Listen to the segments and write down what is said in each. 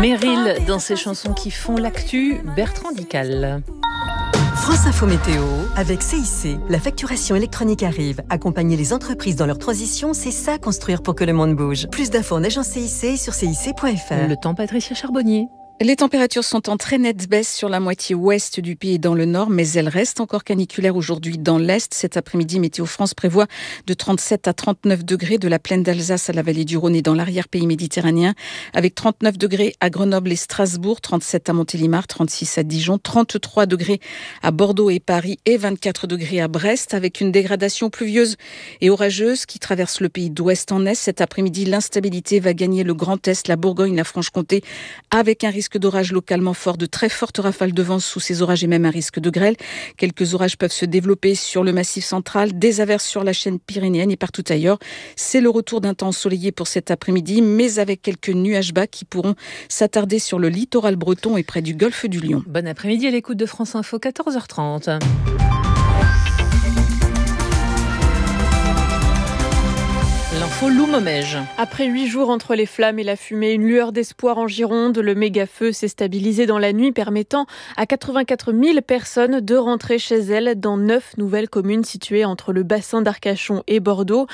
Meryl, dans ses chansons qui font l'actu, Bertrand Dical. France Info Météo avec CIC. La facturation électronique arrive. Accompagner les entreprises dans leur transition, c'est ça construire pour que le monde bouge. Plus d'infos en agence CIC sur cic.fr. Le temps, Patricia Charbonnier. Les températures sont en très nette baisse sur la moitié ouest du pays et dans le nord, mais elles restent encore caniculaires aujourd'hui dans l'est. Cet après-midi, Météo France prévoit de 37 à 39 degrés de la plaine d'Alsace à la vallée du Rhône et dans l'arrière-pays méditerranéen, avec 39 degrés à Grenoble et Strasbourg, 37 à Montélimar, 36 à Dijon, 33 degrés à Bordeaux et Paris et 24 degrés à Brest, avec une dégradation pluvieuse et orageuse qui traverse le pays d'ouest en est. Cet après-midi, l'instabilité va gagner le Grand Est, la Bourgogne, la Franche-Comté, avec un risque d'orage localement fort, de très fortes rafales de vent sous ces orages et même un risque de grêle. Quelques orages peuvent se développer sur le massif central, des averses sur la chaîne pyrénéenne et partout ailleurs. C'est le retour d'un temps ensoleillé pour cet après-midi, mais avec quelques nuages bas qui pourront s'attarder sur le littoral breton et près du golfe du Lion. Bon après-midi à l'écoute de France Info, 14h30. L'info Loumomège. Après 8 jours entre les flammes et la fumée, une lueur d'espoir en Gironde. Le méga-feu s'est stabilisé dans la nuit, permettant à 84 000 personnes de rentrer chez elles dans 9 nouvelles communes situées entre le bassin d'Arcachon et Bordeaux.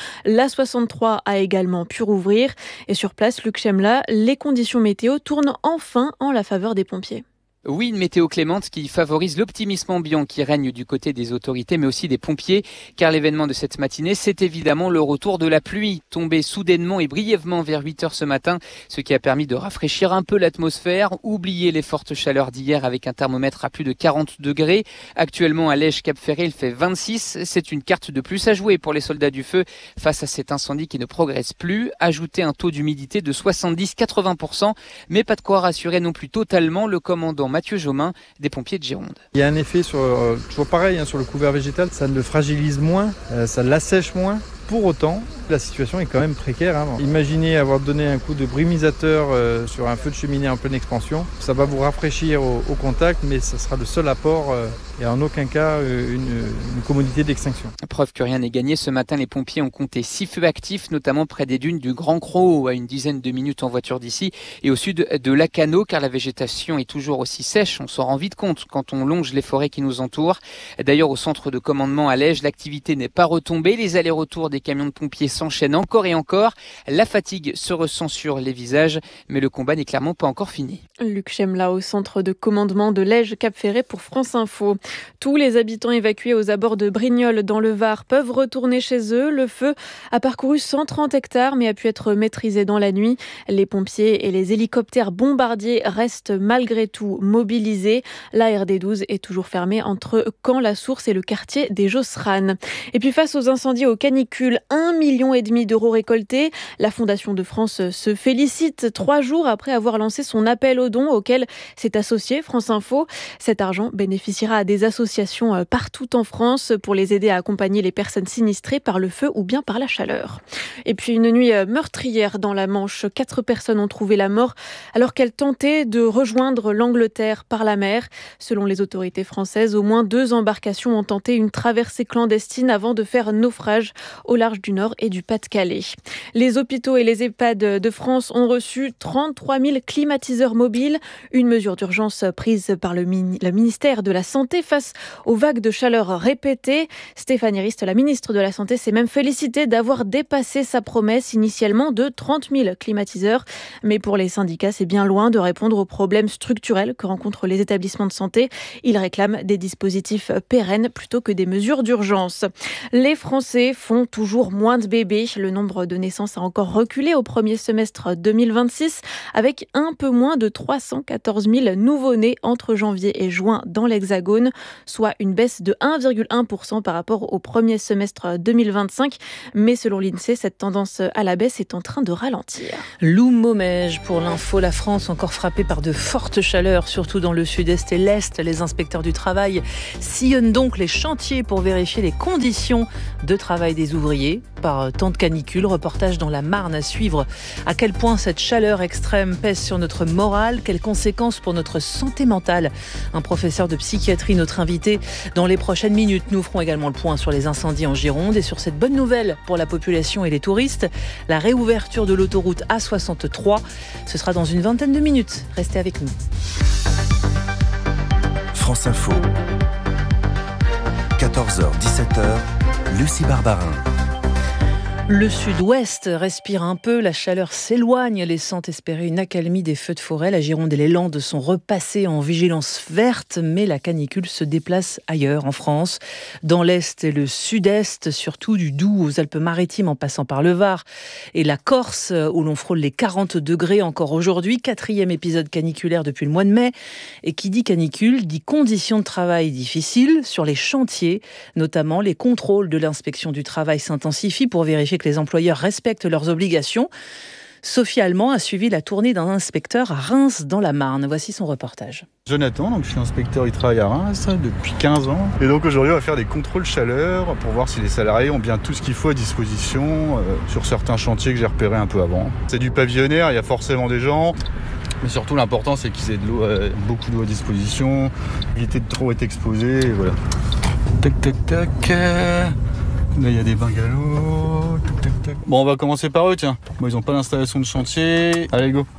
L'A63 a également pu rouvrir. Et sur place, Luc Chemla, les conditions météo tournent enfin en la faveur des pompiers. Oui, une météo clémente qui favorise l'optimisme ambiant qui règne du côté des autorités, mais aussi des pompiers, car l'événement de cette matinée, c'est évidemment le retour de la pluie, tombée soudainement et brièvement vers 8 heures ce matin, ce qui a permis de rafraîchir un peu l'atmosphère, oublier les fortes chaleurs d'hier avec un thermomètre à plus de 40 degrés. Actuellement, à Lège-Cap-Ferré, il fait 26. C'est une carte de plus à jouer pour les soldats du feu face à cet incendie qui ne progresse plus. Ajouter un taux d'humidité de 70-80%, mais pas de quoi rassurer non plus totalement le commandant Mathieu Jomain, des pompiers de Gironde. Il y a un effet toujours pareil sur le couvert végétal, ça le fragilise moins, ça l'assèche moins. Pour autant, la situation est quand même précaire. Imaginez avoir donné un coup de brumisateur sur un feu de cheminée en pleine expansion. Ça va vous rafraîchir au contact, mais ça sera le seul apport et en aucun cas une commodité d'extinction. Preuve que rien n'est gagné. Ce matin, les pompiers ont compté 6 feux actifs, notamment près des dunes du Grand Cros, à une dizaine de minutes en voiture d'ici, et au sud de Lacanau, car la végétation est toujours aussi sèche. On s'en rend vite compte quand on longe les forêts qui nous entourent. D'ailleurs, au centre de commandement à Lège, l'activité n'est pas retombée. Les allers-retours des camions de pompiers s'enchaînent encore et encore. La fatigue se ressent sur les visages, mais le combat n'est clairement pas encore fini. Luc Chemla au centre de commandement de Lège-Cap-Ferré pour France Info. Tous les habitants évacués aux abords de Brignoles dans le Var peuvent retourner chez eux. Le feu a parcouru 130 hectares mais a pu être maîtrisé dans la nuit. Les pompiers et les hélicoptères bombardiers restent malgré tout mobilisés. La RD12 est toujours fermée entre Caen-la-Source et le quartier des Josserane. Et puis face aux incendies, aux canicules, 1,5 million d'euros récoltés. La Fondation de France se félicite 3 jours après avoir lancé son appel aux dons auquel s'est associé France Info. Cet argent bénéficiera à des associations partout en France pour les aider à accompagner les personnes sinistrées par le feu ou bien par la chaleur. Et puis une nuit meurtrière dans la Manche. 4 personnes ont trouvé la mort alors qu'elles tentaient de rejoindre l'Angleterre par la mer. Selon les autorités françaises, au moins 2 embarcations ont tenté une traversée clandestine avant de faire naufrage au large du Nord et du Pas-de-Calais. Les hôpitaux et les EHPAD de France ont reçu 33 000 climatiseurs mobiles, une mesure d'urgence prise par le ministère de la Santé face aux vagues de chaleur répétées. Stéphanie Rist, la ministre de la Santé, s'est même félicitée d'avoir dépassé sa promesse initialement de 30 000 climatiseurs. Mais pour les syndicats, c'est bien loin de répondre aux problèmes structurels que rencontrent les établissements de santé. Ils réclament des dispositifs pérennes plutôt que des mesures d'urgence. Les Français font toujours moins de bébés. Le nombre de naissances a encore reculé au premier semestre 2026 avec un peu moins de 314 000 nouveau-nés entre janvier et juin dans l'Hexagone, soit une baisse de 1,1% par rapport au premier semestre 2025. Mais selon l'INSEE, cette tendance à la baisse est en train de ralentir. Loumomège pour l'info. La France encore frappée par de fortes chaleurs, surtout dans le sud-est et l'est. Les inspecteurs du travail sillonnent donc les chantiers pour vérifier les conditions de travail des ouvriers. Par temps de canicule, reportage dans la Marne à suivre à quel point cette chaleur extrême pèse sur notre morale. chaleur, quelles conséquences pour notre santé mentale? Un professeur de psychiatrie, notre invité dans les prochaines minutes. Nous ferons également le point sur les incendies en Gironde et sur cette bonne nouvelle pour la population et les touristes, la réouverture de l'autoroute A63. Ce sera dans une vingtaine de minutes. Restez avec nous. France Info. 14h-17h, Lucie Barbarin. Le sud-ouest respire un peu, la chaleur s'éloigne, laissant espérer une accalmie des feux de forêt. La Gironde et les Landes sont repassées en vigilance verte, mais la canicule se déplace ailleurs en France. Dans l'est et le sud-est, surtout du Doubs aux Alpes-Maritimes en passant par le Var et la Corse, où l'on frôle les 40 degrés encore aujourd'hui. 4e épisode caniculaire depuis le mois de mai. Et qui dit canicule, dit conditions de travail difficiles sur les chantiers. Notamment, les contrôles de l'inspection du travail s'intensifient pour vérifier que les employeurs respectent leurs obligations. Sophie Allemand a suivi la tournée d'un inspecteur à Reims dans la Marne. Voici son reportage. Jonathan, donc je suis inspecteur du travail à Reims depuis 15 ans. Et donc aujourd'hui on va faire des contrôles chaleur pour voir si les salariés ont bien tout ce qu'il faut à disposition sur certains chantiers que j'ai repérés un peu avant. C'est du pavillonnaire, il y a forcément des gens. Mais surtout l'important c'est qu'ils aient de l'eau, beaucoup d'eau à disposition, éviter de trop être exposés, et voilà. Tac tac tac. Là il y a des bungalows. Tac tac tac. Bon on va commencer par eux tiens. Bon, ils n'ont pas d'installation de chantier. Allez go.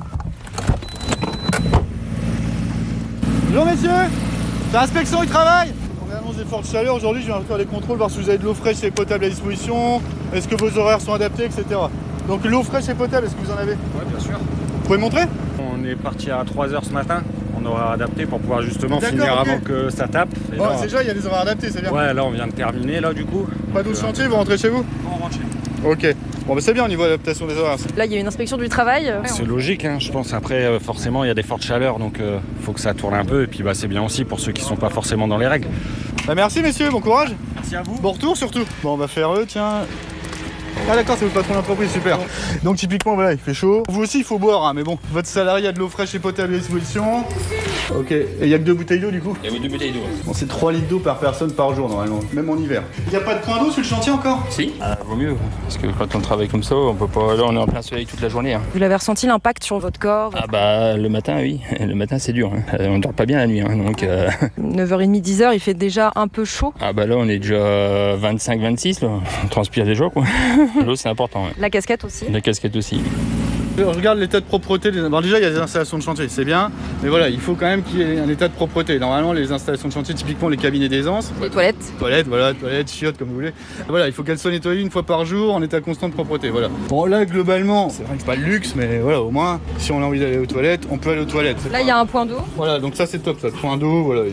Bonjour messieurs, c'est l'inspection du travail. On annonce des fortes chaleurs aujourd'hui, je viens faire des contrôles, voir si vous avez de l'eau fraîche et potable à disposition, est-ce que vos horaires sont adaptés, etc. Donc l'eau fraîche et potable, est-ce que vous en avez? Oui, bien sûr. Vous pouvez montrer? On est parti à 3h ce matin, on aura adapté pour pouvoir justement finir avant que ça tape. Bon, là, c'est déjà, il y a des horaires adaptés, c'est bien. Ouais, là on vient de terminer là du coup. Pas d'eau de chantier, vous rentrez chez vous? On rentre chez nous. Ok. Bon bah c'est bien au niveau de l'adaptation des horaires. Là il y a une inspection du travail. C'est logique hein, je pense. Après forcément il y a des fortes chaleurs donc faut que ça tourne un peu et puis c'est bien aussi pour ceux qui sont pas forcément dans les règles. Bah merci messieurs, bon courage. Merci à vous. Bon retour surtout. Bon on va faire eux tiens. Ah d'accord, c'est votre patron d'entreprise, super. Donc typiquement voilà, il fait chaud. Vous aussi il faut boire hein, mais bon, votre salarié a de l'eau fraîche et potable à disposition. Ok, et il y a que 2 bouteilles d'eau du coup? Il y a 2 bouteilles d'eau. Bon c'est 3 litres d'eau par personne par jour normalement, même en hiver. Il n'y a pas de point d'eau sur le chantier encore? Si, vaut mieux, parce que quand on travaille comme ça, on peut pas. Là on est en plein soleil toute la journée. Hein. Vous l'avez ressenti l'impact sur votre corps? Le matin oui, le matin c'est dur. Hein. On dort pas bien la nuit hein, donc. 9h30, 10h, il fait déjà un peu chaud. Là on est déjà 25-26 là, on transpire déjà quoi. L'eau c'est important. Ouais. La casquette aussi? La casquette aussi. Je regarde l'état de propreté. Bon, déjà, il y a des installations de chantier, c'est bien. Mais voilà, il faut quand même qu'il y ait un état de propreté. Normalement, les installations de chantier, typiquement les cabinets d'aisance. Les toilettes? Toilettes, chiottes, comme vous voulez. Voilà, il faut qu'elles soient nettoyées une fois par jour en état constant de propreté. Voilà. Bon, là, globalement, c'est vrai que c'est pas le luxe, mais voilà, au moins, si on a envie d'aller aux toilettes, on peut aller aux toilettes. Là, il y a un point d'eau. Voilà, donc ça, c'est top, ça. Point d'eau, voilà.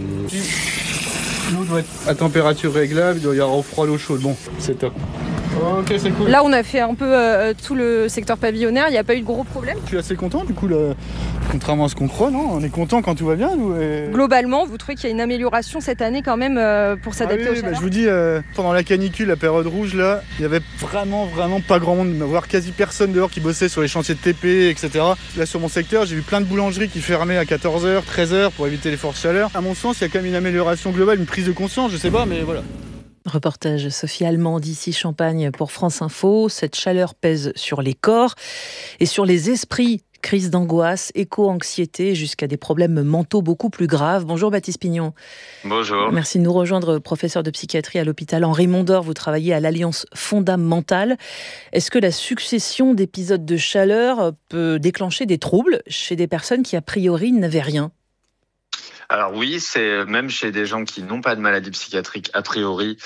L'eau doit être à température réglable, il doit y avoir au froid, l'eau chaude. Bon, c'est top. Ok, c'est cool. Là, on a fait un peu tout le secteur pavillonnaire. Il n'y a pas eu de gros problèmes. Je suis assez content, du coup, là, contrairement à ce qu'on croit, non? On est content quand tout va bien, nous. Et... Globalement, vous trouvez qu'il y a une amélioration cette année quand même pour s'adapter aux chaleurs? Je vous dis, pendant la canicule, la période rouge, là, il y avait vraiment pas grand monde, voire quasi personne dehors qui bossait sur les chantiers de TP, etc. Là, sur mon secteur, j'ai vu plein de boulangeries qui fermaient à 14h, 13h pour éviter les fortes chaleurs. À mon sens, il y a quand même une amélioration globale, une prise de conscience, je sais pas, mais voilà. Reportage Sophie Allemand d'ici Champagne pour France Info. Cette chaleur pèse sur les corps et sur les esprits. Crise d'angoisse, éco-anxiété, jusqu'à des problèmes mentaux beaucoup plus graves. Bonjour Baptiste Pignon. Bonjour. Merci de nous rejoindre, professeur de psychiatrie à l'hôpital Henri Mondor. Vous travaillez à l'Alliance Fondamentale. Est-ce que la succession d'épisodes de chaleur peut déclencher des troubles chez des personnes qui a priori n'avaient rien ? Alors oui, c'est même chez des gens qui n'ont pas de maladie psychiatrique, a priori,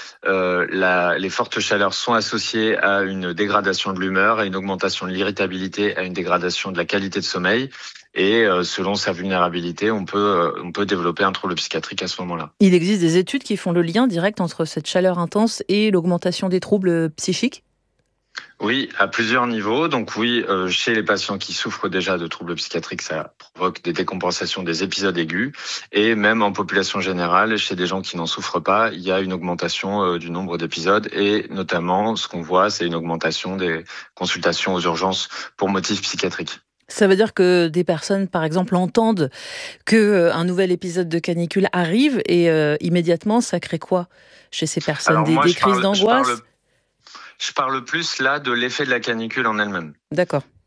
les fortes chaleurs sont associées à une dégradation de l'humeur, à une augmentation de l'irritabilité, à une dégradation de la qualité de sommeil. Et selon sa vulnérabilité, on peut développer un trouble psychiatrique à ce moment-là. Il existe des études qui font le lien direct entre cette chaleur intense et l'augmentation des troubles psychiques ? Oui, à plusieurs niveaux. Donc oui, chez les patients qui souffrent déjà de troubles psychiatriques, ça provoque des décompensations des épisodes aigus. Et même en population générale, chez des gens qui n'en souffrent pas, il y a une augmentation du nombre d'épisodes. Et notamment, ce qu'on voit, c'est une augmentation des consultations aux urgences pour motifs psychiatriques. Ça veut dire que des personnes, par exemple, entendent qu'un nouvel épisode de canicule arrive et immédiatement, ça crée quoi chez ces personnes? Alors, des crises d'angoisse? Je parle plus là de l'effet de la canicule en elle-même. D'accord.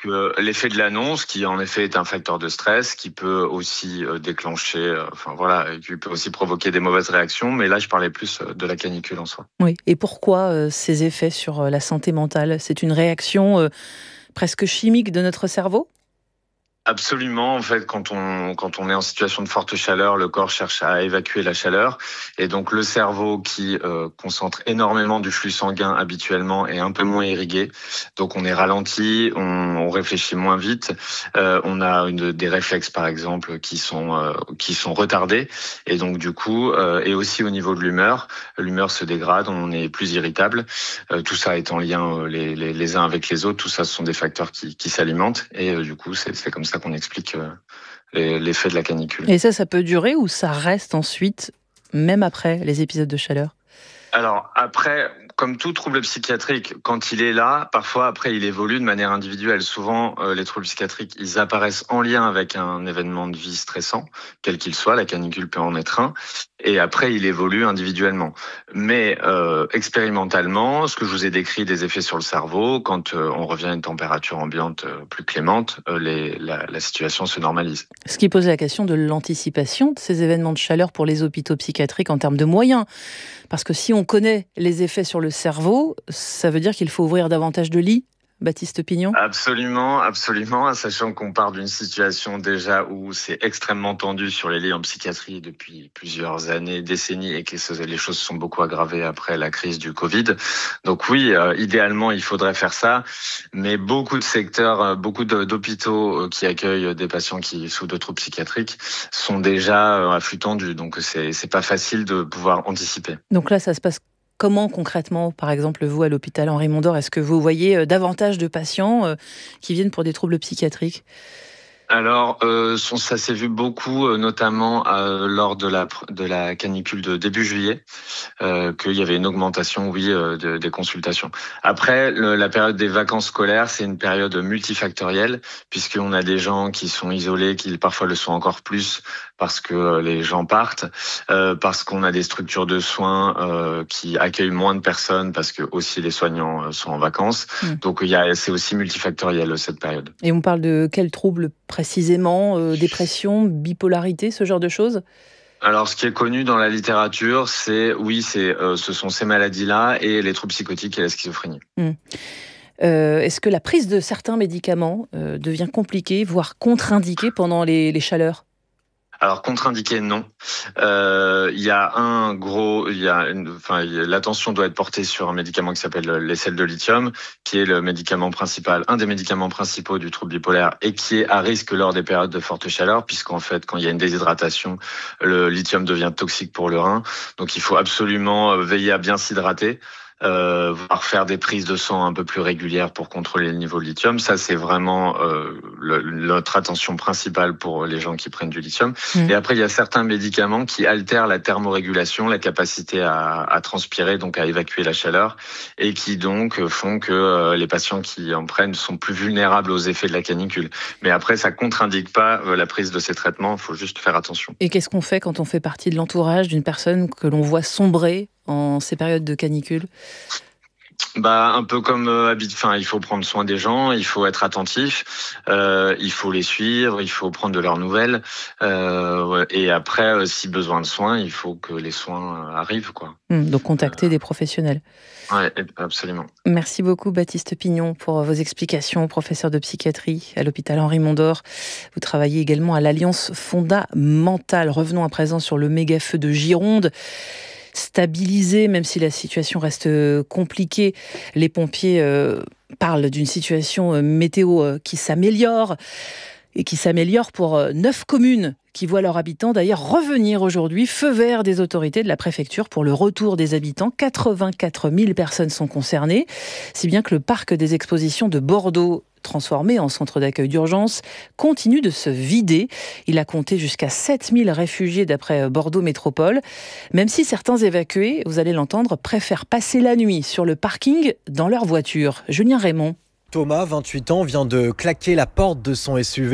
l'effet de l'annonce, qui en effet est un facteur de stress, qui peut aussi déclencher, qui peut aussi provoquer des mauvaises réactions. Mais là, je parlais plus de la canicule en soi. Oui. Et pourquoi ces effets sur la santé mentale ? C'est une réaction presque chimique de notre cerveau ? Absolument. En fait, quand on est en situation de forte chaleur, le corps cherche à évacuer la chaleur. Et donc, le cerveau qui concentre énormément du flux sanguin habituellement est un peu moins irrigué. Donc, on est ralenti, on réfléchit moins vite. On a des réflexes, par exemple, qui sont retardés. Et donc, du coup, et aussi au niveau de l'humeur se dégrade, on est plus irritable. Tout ça est en lien les uns avec les autres. Tout ça, ce sont des facteurs qui s'alimentent. Et du coup, c'est comme ça qu'on explique l'effet de la canicule. Et ça peut durer ou ça reste ensuite, même après les épisodes de chaleur ? Alors après, comme tout trouble psychiatrique, quand il est là, parfois après il évolue de manière individuelle. Souvent, les troubles psychiatriques, ils apparaissent en lien avec un événement de vie stressant, quel qu'il soit, la canicule peut en être un, et après il évolue individuellement. Mais expérimentalement, ce que je vous ai décrit des effets sur le cerveau, quand on revient à une température ambiante plus clémente, la situation se normalise. Ce qui pose la question de l'anticipation de ces événements de chaleur pour les hôpitaux psychiatriques en termes de moyens. Parce que si on connaît les effets sur le cerveau, ça veut dire qu'il faut ouvrir davantage de lits, Baptiste Pignon ? Absolument, sachant qu'on part d'une situation déjà où c'est extrêmement tendu sur les lits en psychiatrie depuis plusieurs années, décennies, et que les choses se sont beaucoup aggravées après la crise du Covid. Donc oui, idéalement, il faudrait faire ça, mais beaucoup de secteurs, beaucoup d'hôpitaux qui accueillent des patients qui souffrent de troubles psychiatriques sont déjà à flux tendu, donc c'est pas facile de pouvoir anticiper. Donc là, ça se passe comment concrètement, par exemple, vous à l'hôpital Henri Mondor, est-ce que vous voyez davantage de patients qui viennent pour des troubles psychiatriques ? Alors, ça s'est vu beaucoup, notamment lors de la canicule de début juillet, qu'il y avait une augmentation, des consultations. Après, la période des vacances scolaires, c'est une période multifactorielle, puisqu'on a des gens qui sont isolés, qui parfois le sont encore plus, parce que les gens partent, parce qu'on a des structures de soins qui accueillent moins de personnes, parce que aussi les soignants sont en vacances. Donc, c'est aussi multifactoriel cette période. Et on parle de quels troubles précisément, dépression, bipolarité, ce genre de choses ? Alors, ce qui est connu dans la littérature, ce sont ces maladies-là et les troubles psychotiques et la schizophrénie. Est-ce que la prise de certains médicaments devient compliquée, voire contre-indiquée pendant les chaleurs ? Alors contre-indiqué, non. L'attention doit être portée sur un médicament qui s'appelle les sels de lithium, qui est un des médicaments principaux du trouble bipolaire et qui est à risque lors des périodes de forte chaleur, puisqu'en fait, quand il y a une déshydratation, le lithium devient toxique pour le rein. Donc il faut absolument veiller à bien s'hydrater. Voire faire des prises de sang un peu plus régulières pour contrôler le niveau de lithium. Ça, c'est vraiment notre attention principale pour les gens qui prennent du lithium. Et après, il y a certains médicaments qui altèrent la thermorégulation, la capacité à transpirer, donc à évacuer la chaleur, et qui donc font que les patients qui en prennent sont plus vulnérables aux effets de la canicule. Mais après, ça contre-indique pas la prise de ces traitements, il faut juste faire attention. Et qu'est-ce qu'on fait quand on fait partie de l'entourage d'une personne que l'on voit sombrer en ces périodes de canicule ? Un peu comme il faut prendre soin des gens, il faut être attentif, il faut les suivre, il faut prendre de leurs nouvelles, et après, si besoin de soins, il faut que les soins arrivent, quoi. Donc contacter des professionnels. Oui, absolument. Merci beaucoup Baptiste Pignon pour vos explications, professeur de psychiatrie à l'hôpital Henri Mondor. Vous travaillez également à l'Alliance fondamentale. Revenons à présent sur le méga-feu de Gironde. Stabilisé, même si la situation reste compliquée. Les pompiers parlent d'une situation météo qui s'améliore et qui s'améliore pour 9 communes qui voient leurs habitants d'ailleurs revenir aujourd'hui. Feu vert des autorités de la préfecture pour le retour des habitants. 84 000 personnes sont concernées, si bien que le parc des expositions de Bordeaux, transformé en centre d'accueil d'urgence, continue de se vider. Il a compté jusqu'à 7 000 réfugiés d'après Bordeaux Métropole. Même si certains évacués, vous allez l'entendre, préfèrent passer la nuit sur le parking dans leur voiture. Julien Raymond. Thomas, 28 ans, vient de claquer la porte de son SUV.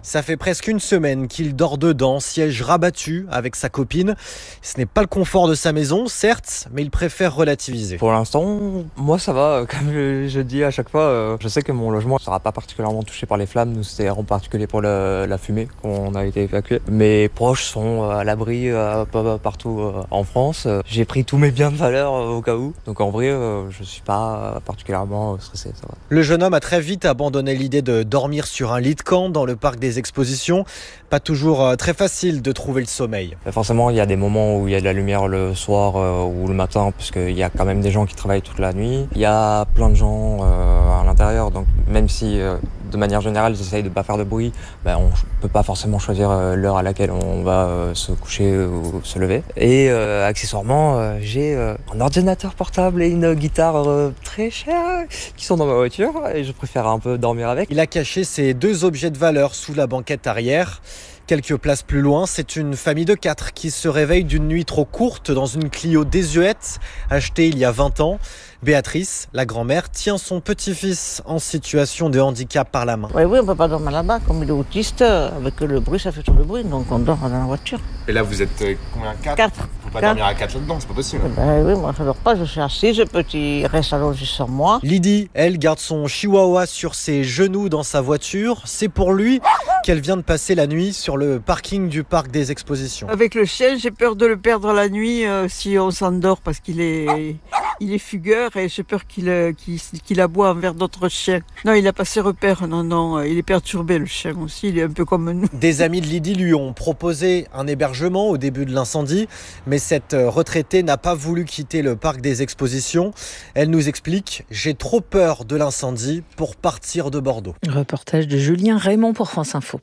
Ça fait presque une semaine qu'il dort dedans, siège rabattu avec sa copine. Ce n'est pas le confort de sa maison, certes, mais il préfère relativiser. Pour l'instant, moi ça va. Comme je dis à chaque fois, je sais que mon logement ne sera pas particulièrement touché par les flammes. Nous, c'était en particulier pour la fumée qu'on a été évacué. Mes proches sont à l'abri partout en France. J'ai pris tous mes biens de valeur au cas où. Donc en vrai, je ne suis pas particulièrement stressé, ça va. Le jeune homme a très vite abandonné l'idée de dormir sur un lit de camp dans le parc des expositions. Pas toujours très facile de trouver le sommeil. Forcément, il y a des moments où il y a de la lumière le soir ou le matin, parce qu'il y a quand même des gens qui travaillent toute la nuit. Il y a plein de gens à l'intérieur, donc même si de manière générale, j'essaye de ne pas faire de bruit, on ne peut pas forcément choisir l'heure à laquelle on va se coucher ou se lever. Et accessoirement, j'ai un ordinateur portable et une guitare très chère qui sont dans ma voiture et je préfère un peu dormir avec. Il a caché ses 2 objets de valeur sous la banquette arrière. Quelques places plus loin, c'est une famille de 4 qui se réveille d'une nuit trop courte dans une Clio désuète achetée il y a 20 ans. Béatrice, la grand-mère, tient son petit-fils en situation de handicap par la main. Oui, on ne peut pas dormir là-bas. Comme il est autiste, avec le bruit, ça fait trop de bruit, donc on dort dans la voiture. Et là, vous êtes combien? 4? 4. Il ne faut pas dormir à 4 là-dedans, c'est pas possible. Oui, moi je ne dors pas, je suis assise, le petit reste allongé sur moi. Lydie, elle, garde son chihuahua sur ses genoux dans sa voiture. C'est pour lui qu'elle vient de passer la nuit sur le parking du parc des expositions. Avec le chien, j'ai peur de le perdre la nuit si on s'endort parce qu'il est fugueur et j'ai peur qu'il aboie envers d'autres chiens. Non, il n'a pas ses repères, non, il est perturbé le chien aussi, il est un peu comme nous. Des amis de Lydie lui ont proposé un hébergement au début de l'incendie, mais cette retraitée n'a pas voulu quitter le parc des expositions. Elle nous explique « J'ai trop peur de l'incendie pour partir de Bordeaux ». Reportage de Julien Raymond pour France Info.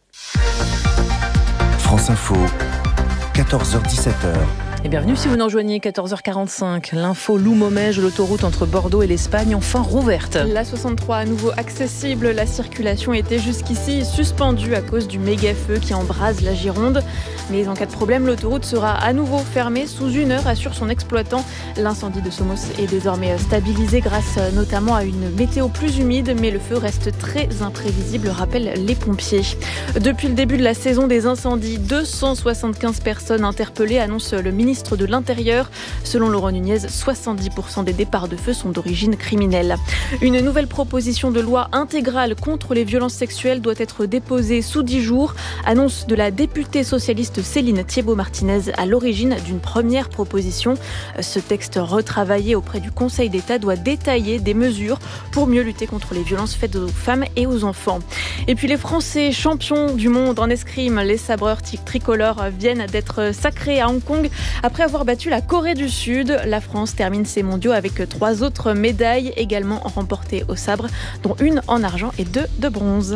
France Info, 14h-17h. Et bienvenue si vous nous rejoignez, 14h45. L'info Loumomège, l'autoroute entre Bordeaux et l'Espagne, enfin rouverte. La 63 à nouveau accessible. La circulation était jusqu'ici suspendue à cause du méga-feu qui embrase la Gironde. Mais en cas de problème, l'autoroute sera à nouveau fermée sous 1 heure, assure son exploitant. L'incendie de Somos est désormais stabilisé grâce notamment à une météo plus humide, mais le feu reste très imprévisible, rappellent les pompiers. Depuis le début de la saison des incendies, 275 personnes interpellées, annonce le ministre de l'Intérieur. Selon Laurent Nunez, 70% des départs de feu sont d'origine criminelle. Une nouvelle proposition de loi intégrale contre les violences sexuelles doit être déposée sous 10 jours. Annonce de la députée socialiste Céline Thiébaut-Martinez à l'origine d'une première proposition. Ce texte retravaillé auprès du Conseil d'État doit détailler des mesures pour mieux lutter contre les violences faites aux femmes et aux enfants. Et puis les Français champions du monde en escrime, les sabreurs tricolores viennent d'être sacrés à Hong Kong. Après avoir battu la Corée du Sud, la France termine ses mondiaux avec 3 autres médailles également remportées au sabre, dont 1 en argent et 2 de bronze.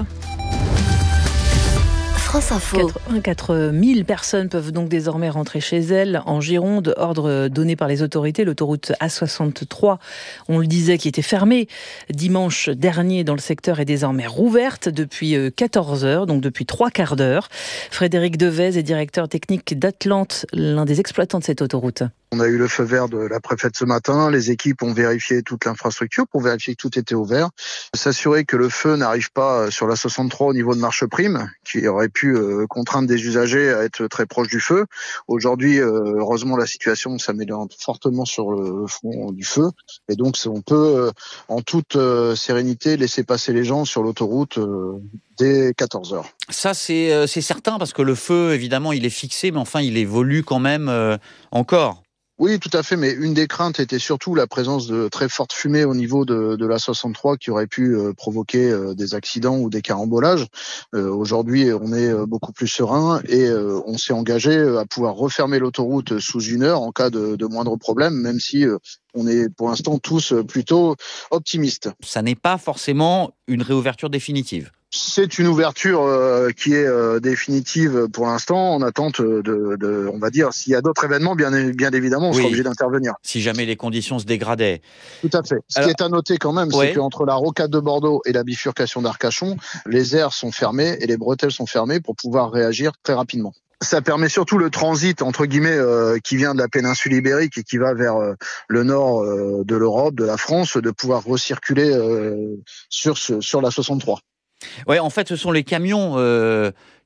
France Info. 84 000 personnes peuvent donc désormais rentrer chez elles en Gironde. Ordre donné par les autorités. L'autoroute A63, on le disait, qui était fermée dimanche dernier dans le secteur, est désormais rouverte depuis 14 heures, donc depuis 3 quarts d'heure. Frédéric Devez est directeur technique d'Atlante, l'un des exploitants de cette autoroute. On a eu le feu vert de la préfète ce matin. Les équipes ont vérifié toute l'infrastructure pour vérifier que tout était ouvert. S'assurer que le feu n'arrive pas sur la 63 au niveau de Marche Prime, qui aurait pu contraindre des usagers à être très proches du feu. Aujourd'hui, heureusement, la situation s'améliore fortement sur le front du feu. Et donc, on peut, en toute sérénité, laisser passer les gens sur l'autoroute dès 14 heures. Ça, c'est certain, parce que le feu, évidemment, il est fixé, mais enfin, il évolue quand même encore. Oui, tout à fait, mais une des craintes était surtout la présence de très fortes fumées au niveau de la 63 qui aurait pu provoquer des accidents ou des carambolages. Aujourd'hui, on est beaucoup plus serein et on s'est engagé à pouvoir refermer l'autoroute sous 1 heure en cas de moindre problème, même si on est pour l'instant tous plutôt optimistes. Ça n'est pas forcément une réouverture définitive. C'est une ouverture qui est définitive pour l'instant, en attente de on va dire, s'il y a d'autres événements, bien évidemment, on sera obligé d'intervenir. Si jamais les conditions se dégradaient. Tout à fait. Ce qui est à noter quand même, c'est qu'entre la rocade de Bordeaux et la bifurcation d'Arcachon, les aires sont fermées et les bretelles sont fermées pour pouvoir réagir très rapidement. Ça permet surtout le transit, entre guillemets, qui vient de la péninsule ibérique et qui va vers le nord de l'Europe, de la France, de pouvoir recirculer sur la 63. Ouais, en fait, ce sont les camions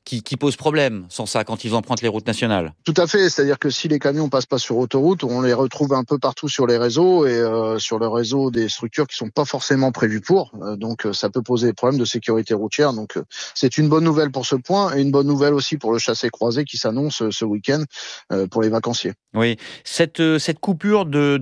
qui pose problème sans ça quand ils empruntent les routes nationales. Tout à fait, c'est-à-dire que si les camions passent pas sur autoroute, on les retrouve un peu partout sur les réseaux et sur le réseau des structures qui sont pas forcément prévues pour. Donc ça peut poser des problèmes de sécurité routière. Donc c'est une bonne nouvelle pour ce point et une bonne nouvelle aussi pour le chassé-croisé qui s'annonce ce week-end pour les vacanciers. Oui, cette coupure de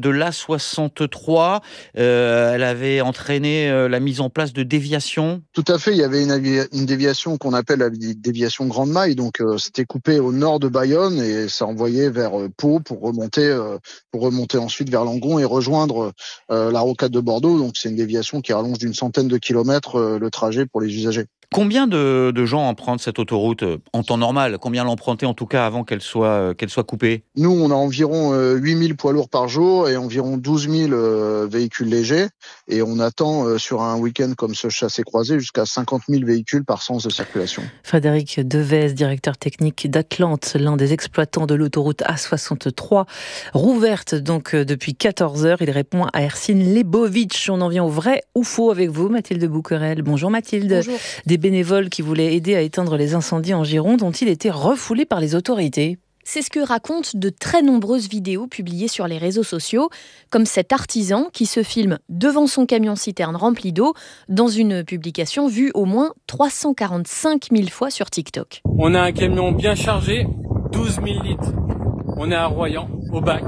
l'A63, elle avait entraîné la mise en place de déviations. Tout à fait, il y avait une déviation qu'on appelle la déviation Grande Maille, donc c'était coupé au nord de Bayonne et ça envoyait vers Pau pour remonter ensuite vers Langon et rejoindre la rocade de Bordeaux. Donc c'est une déviation qui rallonge d'une centaine de kilomètres le trajet pour les usagers. Combien de gens empruntent cette autoroute en temps normal? Combien l'empruntaient en tout cas avant qu'elle soit coupée? Nous, on a environ 8000 poids lourds par jour et environ 12 000 véhicules légers. Et on attend sur un week-end comme ce chassé-croisé jusqu'à 50 000 véhicules par sens de circulation. Frédéric Devez, directeur technique d'Atlante, l'un des exploitants de l'autoroute A63, rouverte donc depuis 14 heures. Il répond à Ercine Lebovitch. On en vient au vrai ou faux avec vous, Mathilde Bouquerel. Bonjour Mathilde. Bonjour. Des bénévoles qui voulaient aider à éteindre les incendies en Gironde ont-ils été refoulés par les autorités ? C'est ce que racontent de très nombreuses vidéos publiées sur les réseaux sociaux, comme cet artisan qui se filme devant son camion-citerne rempli d'eau dans une publication vue au moins 345 000 fois sur TikTok. On a un camion bien chargé, 12 000 litres. On est à Royan, au bac.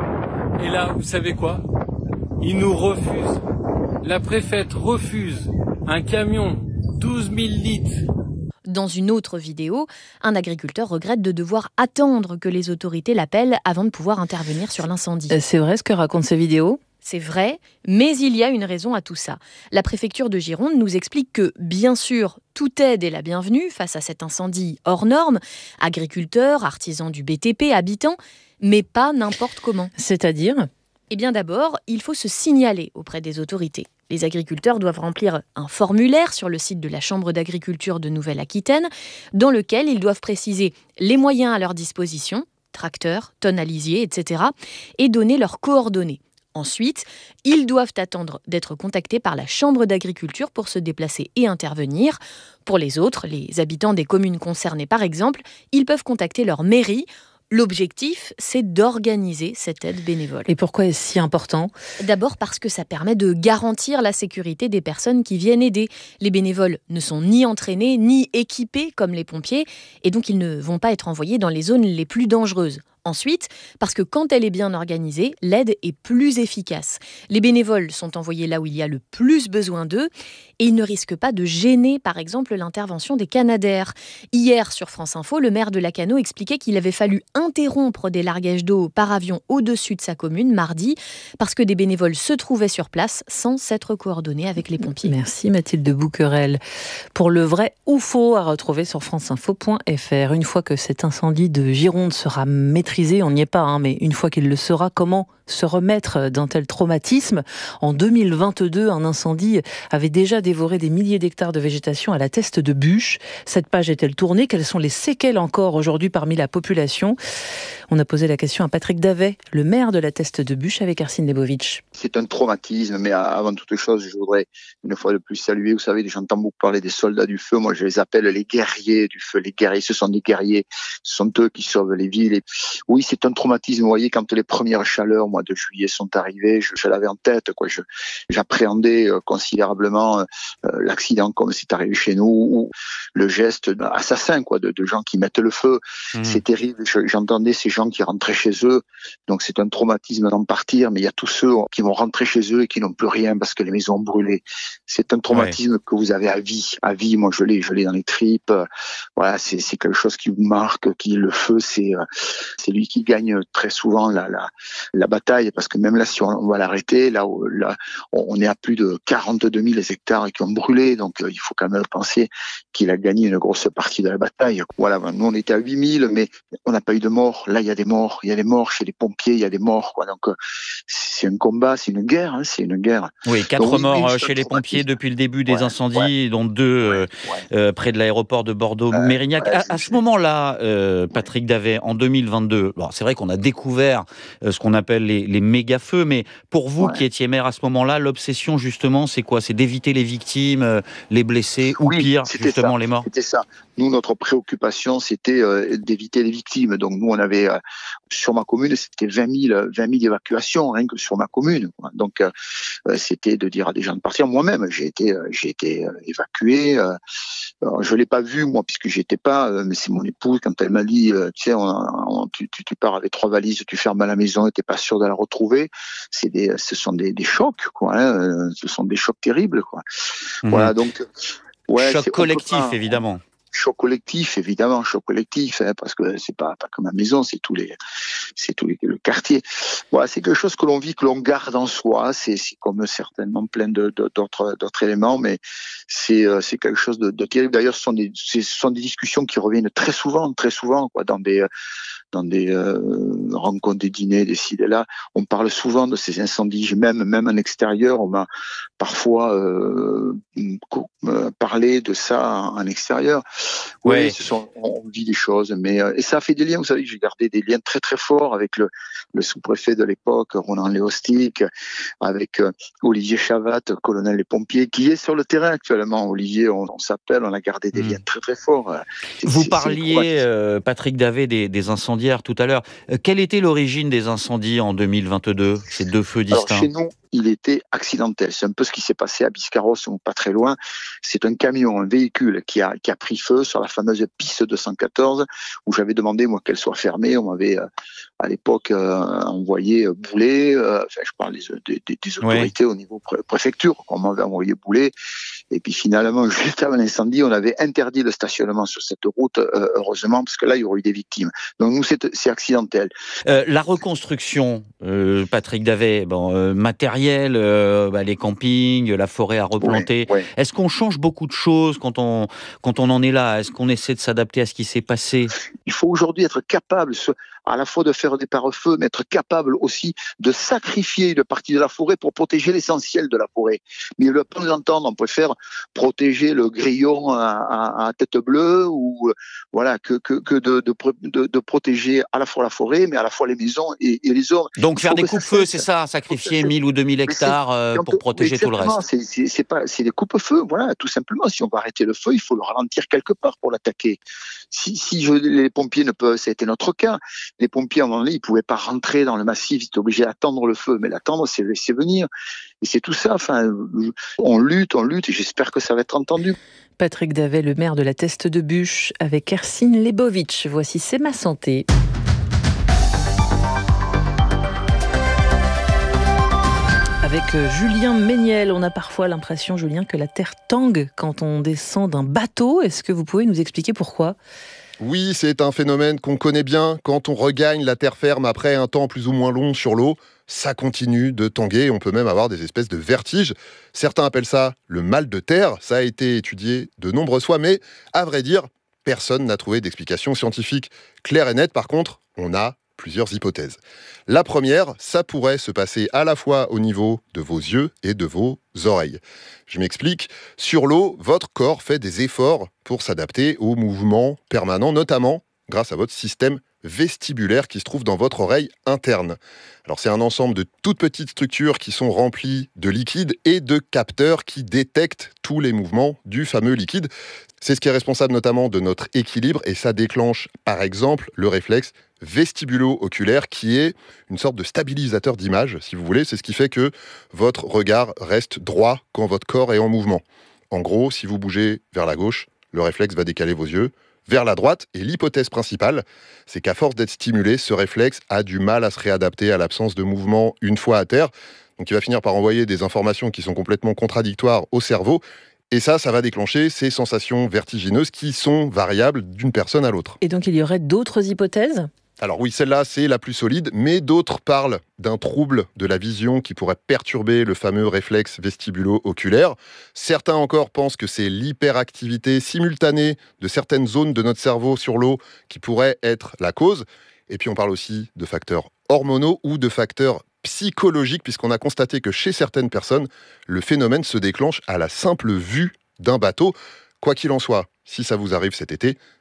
Et là, vous savez quoi ? Ils nous refusent. La préfète refuse un camion 12 000 litres. Dans une autre vidéo, un agriculteur regrette de devoir attendre que les autorités l'appellent avant de pouvoir intervenir sur l'incendie. C'est vrai ce que racontent ces vidéos ? C'est vrai, mais il y a une raison à tout ça. La préfecture de Gironde nous explique que, bien sûr, toute aide est la bienvenue face à cet incendie hors norme, agriculteurs, artisans du BTP, habitants, mais pas n'importe comment. C'est-à-dire ? Eh bien d'abord, il faut se signaler auprès des autorités. Les agriculteurs doivent remplir un formulaire sur le site de la Chambre d'agriculture de Nouvelle-Aquitaine, dans lequel ils doivent préciser les moyens à leur disposition, tracteurs, tonnes à lisier, etc., et donner leurs coordonnées. Ensuite, ils doivent attendre d'être contactés par la Chambre d'agriculture pour se déplacer et intervenir. Pour les autres, les habitants des communes concernées par exemple, ils peuvent contacter leur mairie. L'objectif, c'est d'organiser cette aide bénévole. Et pourquoi est-ce si important ? D'abord parce que ça permet de garantir la sécurité des personnes qui viennent aider. Les bénévoles ne sont ni entraînés, ni équipés comme les pompiers, et donc ils ne vont pas être envoyés dans les zones les plus dangereuses. Ensuite, parce que quand elle est bien organisée, l'aide est plus efficace. Les bénévoles sont envoyés là où il y a le plus besoin d'eux et ils ne risquent pas de gêner, par exemple, l'intervention des Canadair. Hier, sur France Info, le maire de Lacanau expliquait qu'il avait fallu interrompre des largages d'eau par avion au-dessus de sa commune mardi parce que des bénévoles se trouvaient sur place sans s'être coordonnés avec les pompiers. Merci Mathilde Bouquerel. Pour le vrai ou faux à retrouver sur franceinfo.fr. Une fois que cet incendie de Gironde sera maîtrisé, on n'y est pas, mais une fois qu'il le sera, comment se remettre d'un tel traumatisme ? En 2022, un incendie avait déjà dévoré des milliers d'hectares de végétation à la Teste de Buch. Cette page est-elle tournée ? Quelles sont les séquelles encore aujourd'hui parmi la population ? On a posé la question à Patrick Davet, le maire de la Teste de Buch, avec Ercine Lebovitch. C'est un traumatisme, mais avant toute chose, je voudrais une fois de plus saluer, vous savez, j'entends beaucoup parler des soldats du feu, moi je les appelle les guerriers du feu. Les guerriers, ce sont des guerriers, ce sont eux qui sauvent les villes. Et oui, c'est un traumatisme, vous voyez, quand les premières chaleurs, mois de juillet, sont arrivées, je l'avais en tête, quoi. J'appréhendais considérablement l'accident comme c'est arrivé chez nous, ou le geste assassin, quoi, de gens qui mettent le feu. C'est terrible, j'entendais ces gens qui rentraient chez eux, donc c'est un traumatisme d'en partir, mais il y a tous ceux qui vont rentrer chez eux et qui n'ont plus rien parce que les maisons ont brûlé. C'est un traumatisme que vous avez à vie, moi je l'ai dans les tripes, voilà, c'est quelque chose qui vous marque, le feu, c'est lui qui gagne très souvent la bataille, parce que même là, si on va l'arrêter, là, on est à plus de 42 000 hectares qui ont brûlé, donc il faut quand même penser qu'il a gagné une grosse partie de la bataille. Voilà, nous on était à 8 000, mais on n'a pas eu de morts. Là, il y a des morts chez les pompiers, il y a des morts, quoi. Donc c'est un combat, c'est une guerre, c'est une guerre. Oui, 4 morts chez les pompiers depuis le début des incendies, dont 2 près de l'aéroport de Bordeaux-Mérignac. À ce moment-là, Patrick Davet, en 2022, bon, c'est vrai qu'on a découvert ce qu'on appelle les méga-feux, mais pour vous qui étiez maire à ce moment-là, l'obsession justement, c'est quoi ? C'est d'éviter les victimes, les blessés, ou pire, justement, les morts ? C'était ça. Nous, notre préoccupation, c'était d'éviter les victimes. Donc nous, on avait sur ma commune, c'était 20 000 évacuations rien que sur ma commune. Donc c'était de dire à des gens de partir. Moi-même, j'ai été évacué. Je l'ai pas vu moi puisque j'étais pas, mais c'est mon épouse quand elle m'a dit, tu sais, tu pars avec 3 valises, tu fermes à la maison et t'es pas sûr de la retrouver. Ce sont des chocs, quoi. Ce sont des chocs terribles, quoi. Voilà, donc. Ouais, choc collectif, évidemment. Choc collectif, évidemment, parce que c'est pas comme à la maison, c'est le quartier. Voilà, c'est quelque chose que l'on vit, que l'on garde en soi. C'est comme certainement plein d'autres éléments, mais c'est quelque chose de terrible. D'ailleurs, ce sont des discussions qui reviennent très souvent, quoi, dans des rencontres, des dîners, des ci, des là. On parle souvent de ces incendies, même en extérieur. On m'a parfois parlé de ça en extérieur. Oui, on vit des choses, mais et ça a fait des liens. Vous savez, j'ai gardé des liens très très forts avec le sous-préfet de l'époque, Ronan Léostic, avec Olivier Chavat, colonel des pompiers, qui est sur le terrain actuellement. Olivier, on s'appelle, on a gardé des liens très très forts. Vous parliez, Patrick Davet, des incendiaires tout à l'heure. Quelle était l'origine des incendies en 2022, ces 2 feux distincts? Alors, chez nous, il était accidentel. C'est un peu ce qui s'est passé à Biscarrosse, pas très loin. C'est un camion, un véhicule qui a pris feu sur la fameuse piste 214 où j'avais demandé, moi, qu'elle soit fermée. On m'avait, à l'époque, envoyé bouler. Je parle des autorités au niveau préfecture. On m'avait envoyé bouler. Et puis finalement, juste avant l'incendie, on avait interdit le stationnement sur cette route, heureusement, parce que là, il y aurait eu des victimes. Donc nous, c'est accidentel. La reconstruction, Patrick Davet, matériel, les campings, la forêt à replanter. Oui. Est-ce qu'on change beaucoup de choses quand on en est là? Est-ce qu'on essaie de s'adapter à ce qui s'est passé? Il faut aujourd'hui être capable à la fois de faire des pare-feux, mais être capable aussi de sacrifier une partie de la forêt pour protéger l'essentiel de la forêt. Mais ne pas nous entendre, on préfère protéger le grillon à tête bleue ou voilà que de protéger à la fois la forêt, mais à la fois les maisons et les hommes. Donc faire des coupe-feux, c'est ça, sacrifier 1000 ou 2000 hectares pour protéger tout le reste. C'est des coupe-feux, voilà, tout simplement. Si on va arrêter le feu, il faut le ralentir quelque part pour l'attaquer. Les pompiers ne peuvent, ça a été notre cas. Les pompiers, à un moment donné, ils pouvaient pas rentrer dans le massif, ils étaient obligés d'attendre le feu. Mais l'attendre, c'est le laisser venir. Et c'est tout ça. Enfin, on lutte, et j'espère que ça va être entendu. Patrick Davet, le maire de la Teste de Buch, avec Ercine Lebovitch. Voici C'est ma santé. Avec Julien Méniel, on a parfois l'impression, Julien, que la terre tangue quand on descend d'un bateau. Est-ce que vous pouvez nous expliquer pourquoi ? Oui, c'est un phénomène qu'on connaît bien. Quand on regagne la terre ferme après un temps plus ou moins long sur l'eau, ça continue de tanguer. On peut même avoir des espèces de vertiges. Certains appellent ça le mal de terre. Ça a été étudié de nombreuses fois, mais à vrai dire, personne n'a trouvé d'explication scientifique claire et nette. Par contre, on a plusieurs hypothèses. La première, ça pourrait se passer à la fois au niveau de vos yeux et de vos oreilles. Je m'explique. Sur l'eau, votre corps fait des efforts pour s'adapter aux mouvements permanents, notamment grâce à votre système vestibulaire qui se trouve dans votre oreille interne. Alors c'est un ensemble de toutes petites structures qui sont remplies de liquide et de capteurs qui détectent tous les mouvements du fameux liquide. C'est ce qui est responsable notamment de notre équilibre et ça déclenche par exemple le réflexe vestibulo-oculaire qui est une sorte de stabilisateur d'image, si vous voulez. C'est ce qui fait que votre regard reste droit quand votre corps est en mouvement. En gros, si vous bougez vers la gauche, le réflexe va décaler vos yeux vers la droite. Et l'hypothèse principale, c'est qu'à force d'être stimulé, ce réflexe a du mal à se réadapter à l'absence de mouvement une fois à terre. Donc il va finir par envoyer des informations qui sont complètement contradictoires au cerveau. Et ça va déclencher ces sensations vertigineuses qui sont variables d'une personne à l'autre. Et donc il y aurait d'autres hypothèses ? Alors oui, celle-là, c'est la plus solide, mais d'autres parlent d'un trouble de la vision qui pourrait perturber le fameux réflexe vestibulo-oculaire. Certains encore pensent que c'est l'hyperactivité simultanée de certaines zones de notre cerveau sur l'eau qui pourrait être la cause. Et puis on parle aussi de facteurs hormonaux ou de facteurs psychologiques, puisqu'on a constaté que chez certaines personnes, le phénomène se déclenche à la simple vue d'un bateau. Quoi qu'il en soit, si ça vous arrive cet été,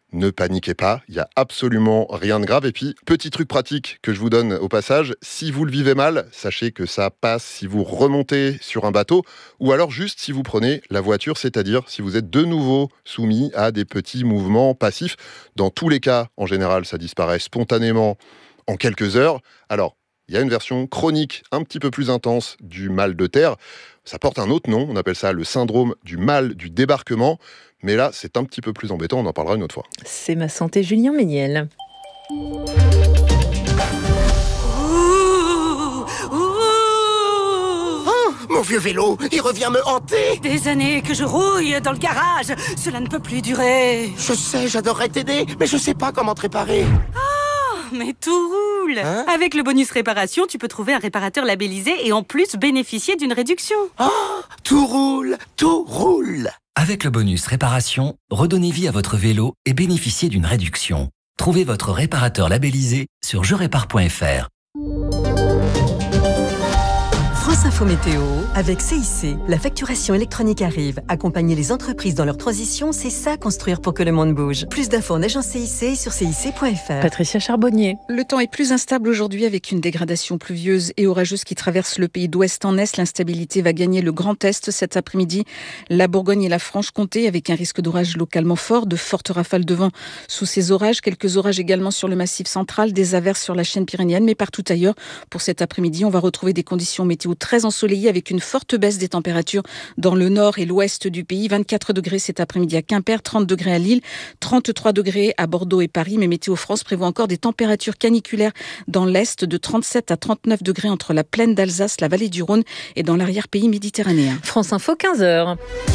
ne paniquez pas, il n'y a absolument rien de grave. Et puis, petit truc pratique que je vous donne au passage, si vous le vivez mal, sachez que ça passe si vous remontez sur un bateau ou alors juste si vous prenez la voiture, c'est-à-dire si vous êtes de nouveau soumis à des petits mouvements passifs. Dans tous les cas, en général, ça disparaît spontanément en quelques heures. Alors, il y a une version chronique un petit peu plus intense du mal de terre. Ça porte un autre nom, on appelle ça le syndrome du mal du débarquement. Mais là, c'est un petit peu plus embêtant, on en parlera une autre fois. C'est Ma Santé, Julien Méniel. Mon vieux vélo, il revient me hanter. Des années que je rouille dans le garage. Cela ne peut plus durer. Je sais, j'adorerais t'aider, mais je sais pas comment te réparer. Mais tout roule. Avec le bonus réparation, tu peux trouver un réparateur labellisé et en plus bénéficier d'une réduction. Tout roule, tout roule. Avec le bonus réparation, redonnez vie à votre vélo et bénéficiez d'une réduction. Trouvez votre réparateur labellisé sur jerépare.fr. France Info Météo, avec CIC, la facturation électronique arrive. Accompagner les entreprises dans leur transition, c'est ça construire pour que le monde bouge. Plus d'infos en agence CIC sur cic.fr. Patricia Charbonnier. Le temps est plus instable aujourd'hui avec une dégradation pluvieuse et orageuse qui traverse le pays d'ouest en est. L'instabilité va gagner le Grand Est cet après-midi. La Bourgogne et la Franche-Comté avec un risque d'orage localement fort, de fortes rafales de vent sous ces orages. Quelques orages également sur le Massif central, des averses sur la chaîne pyrénéenne, mais partout ailleurs. Pour cet après-midi, on va retrouver des conditions météo très ensoleillé avec une forte baisse des températures dans le nord et l'ouest du pays. 24 degrés cet après-midi à Quimper, 30 degrés à Lille, 33 degrés à Bordeaux et Paris. Mais Météo France prévoit encore des températures caniculaires dans l'est de 37 à 39 degrés entre la plaine d'Alsace, la vallée du Rhône et dans l'arrière-pays méditerranéen. France Info, 15h.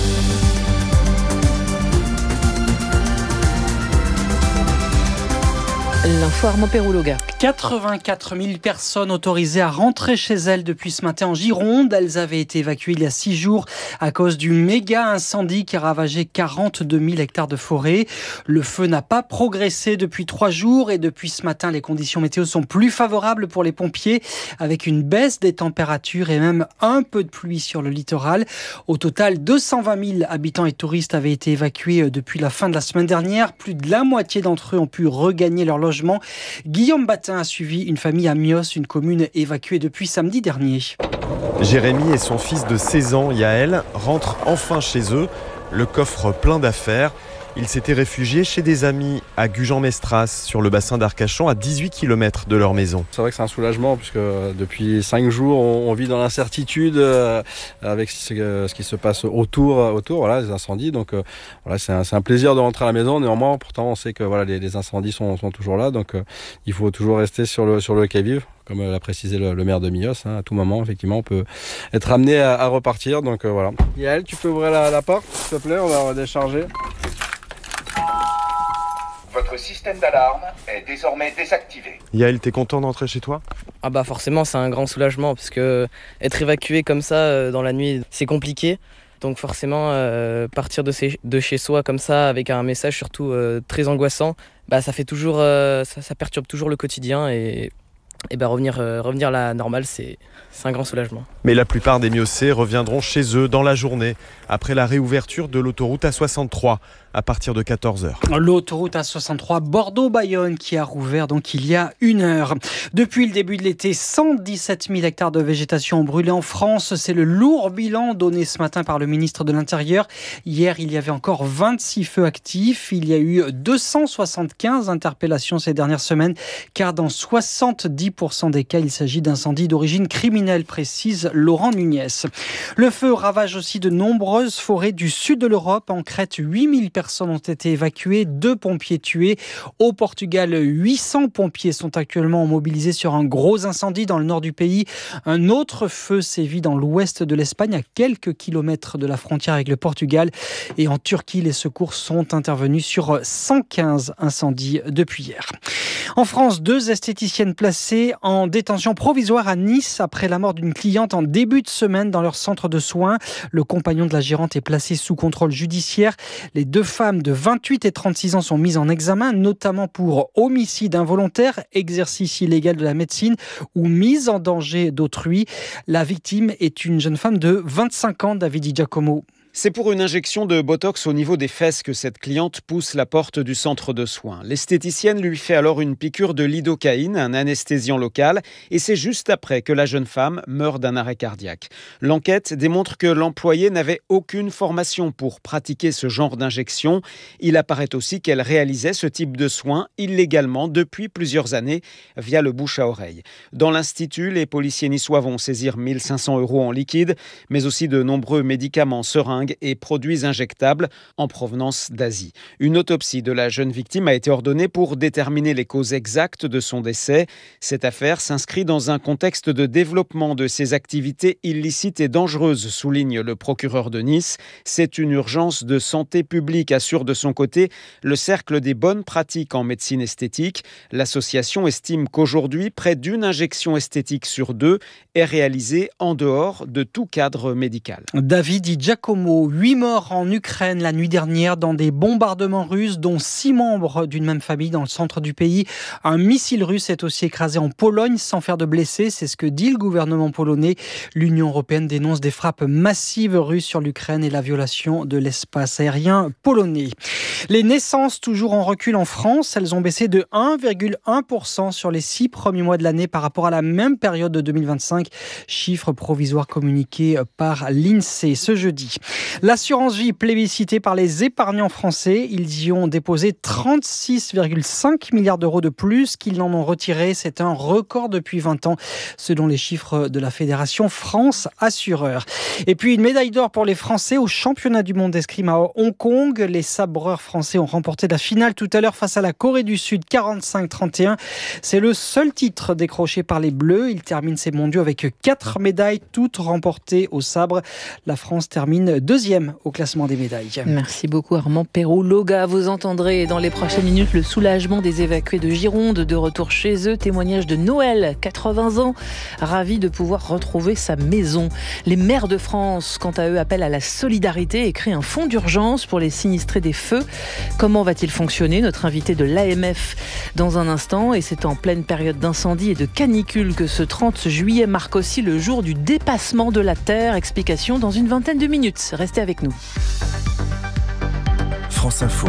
L'info Armand Pérouloga. 84 000 personnes autorisées à rentrer chez elles depuis ce matin en Gironde. Elles avaient été évacuées il y a 6 jours à cause du méga incendie qui a ravagé 42 000 hectares de forêt. Le feu n'a pas progressé depuis 3 jours et depuis ce matin, les conditions météo sont plus favorables pour les pompiers avec une baisse des températures et même un peu de pluie sur le littoral. Au total, 220 000 habitants et touristes avaient été évacués depuis la fin de la semaine dernière. Plus de la moitié d'entre eux ont pu regagner leur logement. Guillaume Batin a suivi une famille à Mios, une commune évacuée depuis samedi dernier. Jérémy et son fils de 16 ans, Yaël, rentrent enfin chez eux, le coffre plein d'affaires. Ils s'étaient réfugiés chez des amis à Gujan-Mestras, sur le bassin d'Arcachon, à 18 km de leur maison. C'est vrai que c'est un soulagement, puisque depuis 5 jours, on vit dans l'incertitude avec ce qui se passe autour, voilà, les incendies. Donc voilà, c'est un plaisir de rentrer à la maison. Néanmoins, pourtant, on sait que voilà, les incendies sont toujours là. Donc il faut toujours rester sur le qui-vive. Comme l'a précisé le maire de Mios, à tout moment, effectivement, on peut être amené à repartir. Donc voilà. Yael, tu peux ouvrir la porte, s'il te plaît, on va décharger. Votre système d'alarme est désormais désactivé. Yael, t'es content d'entrer chez toi ? Ah bah forcément, c'est un grand soulagement parce que être évacué comme ça dans la nuit, c'est compliqué. Donc forcément, partir de chez soi comme ça avec un message surtout très angoissant, bah ça fait toujours, ça perturbe toujours le quotidien et revenir à la normale, c'est un grand soulagement. Mais la plupart des Miocés reviendront chez eux dans la journée, après la réouverture de l'autoroute A63 à partir de 14h. L'autoroute A63 Bordeaux-Bayonne qui a rouvert donc il y a 1 heure. Depuis le début de l'été, 117 000 hectares de végétation ont brûlé en France. C'est le lourd bilan donné ce matin par le ministre de l'Intérieur. Hier, il y avait encore 26 feux actifs. Il y a eu 275 interpellations ces dernières semaines, car dans 70% des cas, il s'agit d'incendies d'origine criminelle, précise Laurent Nunez. Le feu ravage aussi de nombreuses forêts du sud de l'Europe. En Crète, 8000 personnes ont été évacuées, 2 pompiers tués. Au Portugal, 800 pompiers sont actuellement mobilisés sur un gros incendie dans le nord du pays. Un autre feu sévit dans l'ouest de l'Espagne, à quelques kilomètres de la frontière avec le Portugal. Et en Turquie, les secours sont intervenus sur 115 incendies depuis hier. En France, 2 esthéticiennes placées en détention provisoire à Nice après la mort d'une cliente en début de semaine dans leur centre de soins. Le compagnon de la gérante est placé sous contrôle judiciaire. Les 2 femmes de 28 et 36 ans sont mises en examen, notamment pour homicide involontaire, exercice illégal de la médecine ou mise en danger d'autrui. La victime est une jeune femme de 25 ans, David Di Giacomo. C'est pour une injection de Botox au niveau des fesses que cette cliente pousse la porte du centre de soins. L'esthéticienne lui fait alors une piqûre de lidocaïne, un anesthésiant local, et c'est juste après que la jeune femme meurt d'un arrêt cardiaque. L'enquête démontre que l'employée n'avait aucune formation pour pratiquer ce genre d'injection. Il apparaît aussi qu'elle réalisait ce type de soins illégalement depuis plusieurs années via le bouche à oreille. Dans l'institut, les policiers niçois vont saisir 1 500 € en liquide, mais aussi de nombreux médicaments, seringues et produits injectables en provenance d'Asie. Une autopsie de la jeune victime a été ordonnée pour déterminer les causes exactes de son décès. Cette affaire s'inscrit dans un contexte de développement de ces activités illicites et dangereuses, souligne le procureur de Nice. C'est une urgence de santé publique, assure de son côté le Cercle des bonnes pratiques en médecine esthétique. L'association estime qu'aujourd'hui, près d'une injection esthétique sur 2 est réalisée en dehors de tout cadre médical. David Di Giacomo, 8 morts en Ukraine la nuit dernière dans des bombardements russes, dont 6 membres d'une même famille dans le centre du pays. Un missile russe est aussi écrasé en Pologne sans faire de blessés, c'est ce que dit le gouvernement polonais. L'Union européenne dénonce des frappes massives russes sur l'Ukraine et la violation de l'espace aérien polonais. Les naissances toujours en recul en France, elles ont baissé de 1,1% sur les 6 premiers mois de l'année par rapport à la même période de 2025, chiffre provisoire communiqué par l'INSEE ce jeudi. L'assurance vie plébiscitée par les épargnants français, ils y ont déposé 36,5 milliards d'euros de plus qu'ils n'en ont retiré. C'est un record depuis 20 ans, selon les chiffres de la Fédération France Assureurs. Et puis une médaille d'or pour les Français au championnat du monde d'escrime à Hong Kong. Les sabreurs français ont remporté la finale tout à l'heure face à la Corée du Sud, 45-31. C'est le seul titre décroché par les Bleus. Ils terminent ces mondiaux avec 4 médailles, toutes remportées au sabre. La France termine 2e au classement des médailles. Merci beaucoup Armand Perrault-Loga. Vous entendrez dans les prochaines minutes le soulagement des évacués de Gironde de retour chez eux. Témoignage de Noël, 80 ans, ravi de pouvoir retrouver sa maison. Les maires de France, quant à eux, appellent à la solidarité et créent un fonds d'urgence pour les sinistrés des feux. Comment va-t-il fonctionner? Notre invité de l'AMF dans un instant. Et c'est en pleine période d'incendie et de canicule que ce 30 juillet marque aussi le jour du dépassement de la Terre. Explication dans une vingtaine de minutes. Restez avec nous. France Info.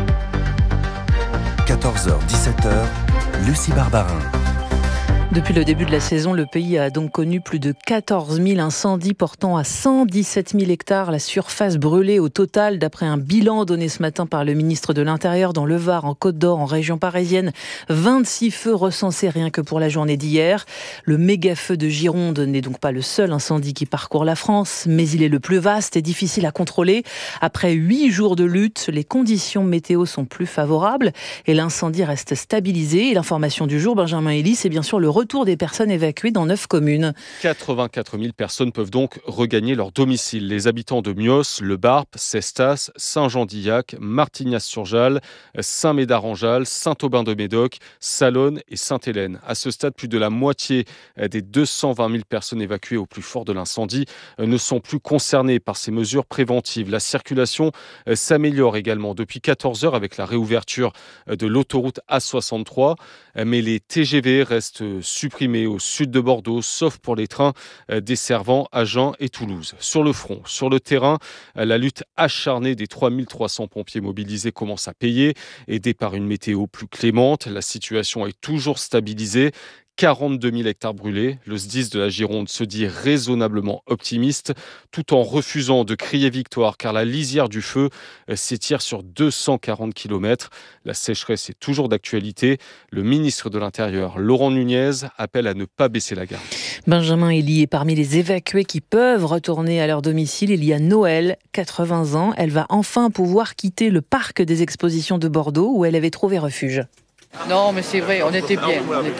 14h, 17h, Lucie Barbarin. Depuis le début de la saison, le pays a donc connu plus de 14 000 incendies portant à 117 000 hectares la surface brûlée au total, d'après un bilan donné ce matin par le ministre de l'Intérieur dans le Var, en Côte-d'Or, en région parisienne. 26 feux recensés rien que pour la journée d'hier. Le méga-feu de Gironde n'est donc pas le seul incendie qui parcourt la France, mais il est le plus vaste et difficile à contrôler. Après 8 jours de lutte, les conditions météo sont plus favorables et l'incendie reste stabilisé. Et l'information du jour, Benjamin Elie, c'est bien sûr le retour des personnes évacuées dans 9 communes. 84 000 personnes peuvent donc regagner leur domicile. Les habitants de Mios, Le Barp, Cestas, Saint-Jean-d'Illac, Martignas-sur-Jalles, Saint-Médard-en-Jalles, Saint-Aubin-de-Médoc, Salonne et Sainte-Hélène. À ce stade, plus de la moitié des 220 000 personnes évacuées au plus fort de l'incendie ne sont plus concernées par ces mesures préventives. La circulation s'améliore également depuis 14 heures avec la réouverture de l'autoroute A63, mais les TGV restent supprimés au sud de Bordeaux, sauf pour les trains desservant Agen et Toulouse. Sur le front, sur le terrain, la lutte acharnée des 3300 pompiers mobilisés commence à payer. Aidés par une météo plus clémente, la situation est toujours stabilisée. 42 000 hectares brûlés. Le SDIS de la Gironde se dit raisonnablement optimiste, tout en refusant de crier victoire, car la lisière du feu s'étire sur 240 km. La sécheresse est toujours d'actualité. Le ministre de l'Intérieur, Laurent Nunez, appelle à ne pas baisser la garde. Benjamin Elie est parmi les évacués qui peuvent retourner à leur domicile. Il y a Noël, 80 ans. Elle va enfin pouvoir quitter le parc des expositions de Bordeaux, où elle avait trouvé refuge. Non, mais c'est vrai, on était bien.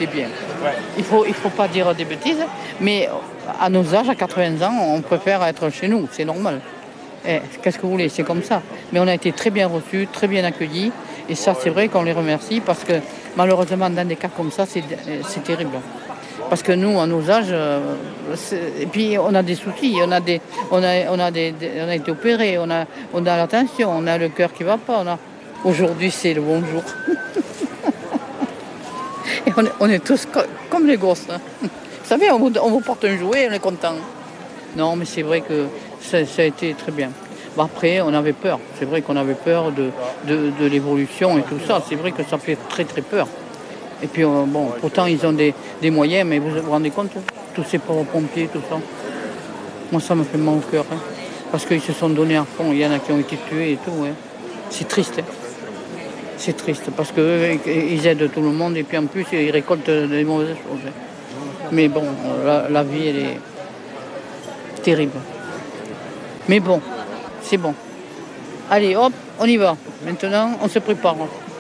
Il faut pas dire des bêtises, mais à nos âges, à 80 ans, on préfère être chez nous, c'est normal. Qu'est-ce que vous voulez, c'est comme ça. Mais on a été très bien reçus, très bien accueillis, et ça, c'est vrai qu'on les remercie, parce que malheureusement, dans des cas comme ça, c'est terrible. Parce que nous, à nos âges, et puis on a des soucis, on a été opérés, on a la tension, on a le cœur qui va pas. Aujourd'hui, c'est le bon jour. Et on est tous comme les gosses. Hein. Vous savez, on vous porte un jouet et on est content. Non, mais c'est vrai que ça a été très bien. Après, on avait peur. C'est vrai qu'on avait peur de l'évolution et tout ça. C'est vrai que ça fait très très peur. Et puis, pourtant, ils ont des moyens, mais vous vous rendez compte, tous ces pauvres pompiers, tout ça. Moi, ça me fait mal au cœur. Parce qu'ils se sont donnés à fond. Il y en a qui ont été tués et tout. C'est triste. C'est triste parce qu'ils aident tout le monde et puis en plus, ils récoltent des mauvaises choses. Mais bon, la vie, elle est terrible. Mais bon, c'est bon. Allez, hop, on y va. Maintenant, on se prépare.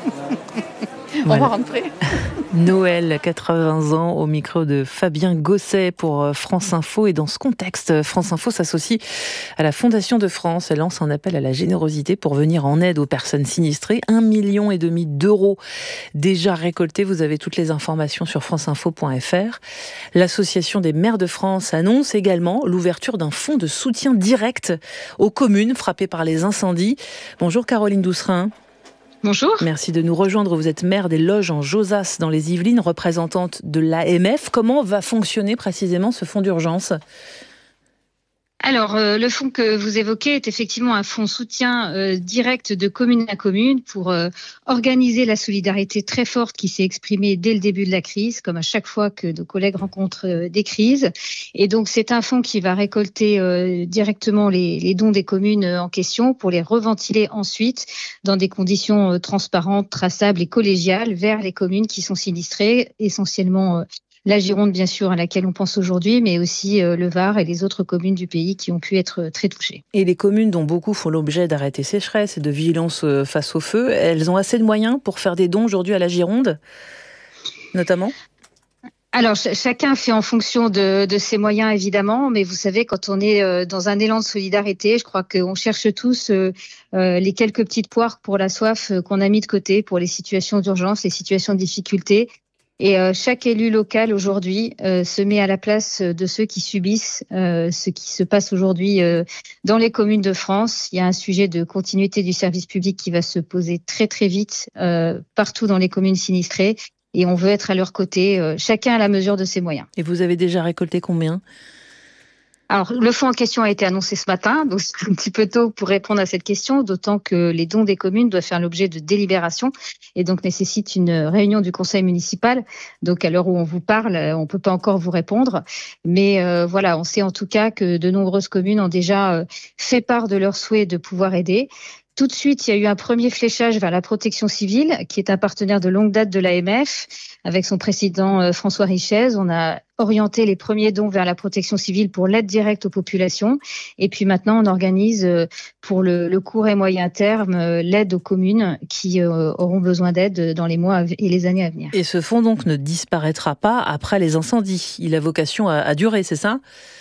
On va rentrer. Noël, 80 ans, au micro de Fabien Gosset pour France Info. Et dans ce contexte, France Info s'associe à la Fondation de France. Elle lance un appel à la générosité pour venir en aide aux personnes sinistrées. 1,5 million d'euros déjà récoltés. Vous avez toutes les informations sur franceinfo.fr. L'Association des maires de France annonce également l'ouverture d'un fonds de soutien direct aux communes frappées par les incendies. Bonjour Caroline Doucerin. Bonjour. Merci de nous rejoindre. Vous êtes maire des Loges en Josas dans les Yvelines, représentante de l'AMF. Comment va fonctionner précisément ce fonds d'urgence ? Alors, le fonds que vous évoquez est effectivement un fonds soutien direct de commune à commune pour organiser la solidarité très forte qui s'est exprimée dès le début de la crise, comme à chaque fois que nos collègues rencontrent des crises. Et donc, c'est un fonds qui va récolter directement les dons des communes en question pour les reventiler ensuite dans des conditions transparentes, traçables et collégiales vers les communes qui sont sinistrées, essentiellement la Gironde, bien sûr, à laquelle on pense aujourd'hui, mais aussi le Var et les autres communes du pays qui ont pu être très touchées. Et les communes dont beaucoup font l'objet d'arrêtés sécheresse et de vigilance face au feu, elles ont assez de moyens pour faire des dons aujourd'hui à la Gironde, notamment ? Alors, chacun fait en fonction de ses moyens, évidemment, mais vous savez, quand on est dans un élan de solidarité, je crois qu'on cherche tous les quelques petites poires pour la soif qu'on a mis de côté pour les situations d'urgence, les situations de difficulté. Et chaque élu local aujourd'hui se met à la place de ceux qui subissent ce qui se passe aujourd'hui dans les communes de France. Il y a un sujet de continuité du service public qui va se poser très très vite partout dans les communes sinistrées. Et on veut être à leur côté, chacun à la mesure de ses moyens. Et vous avez déjà récolté combien ? Alors, le fonds en question a été annoncé ce matin, donc c'est un petit peu tôt pour répondre à cette question, d'autant que les dons des communes doivent faire l'objet de délibération et donc nécessitent une réunion du conseil municipal. Donc, à l'heure où on vous parle, on ne peut pas encore vous répondre. Mais voilà, on sait en tout cas que de nombreuses communes ont déjà fait part de leur souhait de pouvoir aider. Tout de suite, il y a eu un premier fléchage vers la protection civile, qui est un partenaire de longue date de l'AMF. Avec son président François Richez, on a orienté les premiers dons vers la protection civile pour l'aide directe aux populations. Et puis maintenant, on organise pour le court et moyen terme l'aide aux communes qui auront besoin d'aide dans les mois et les années à venir. Et ce fonds donc ne disparaîtra pas après les incendies. Il a vocation à durer, c'est ça ?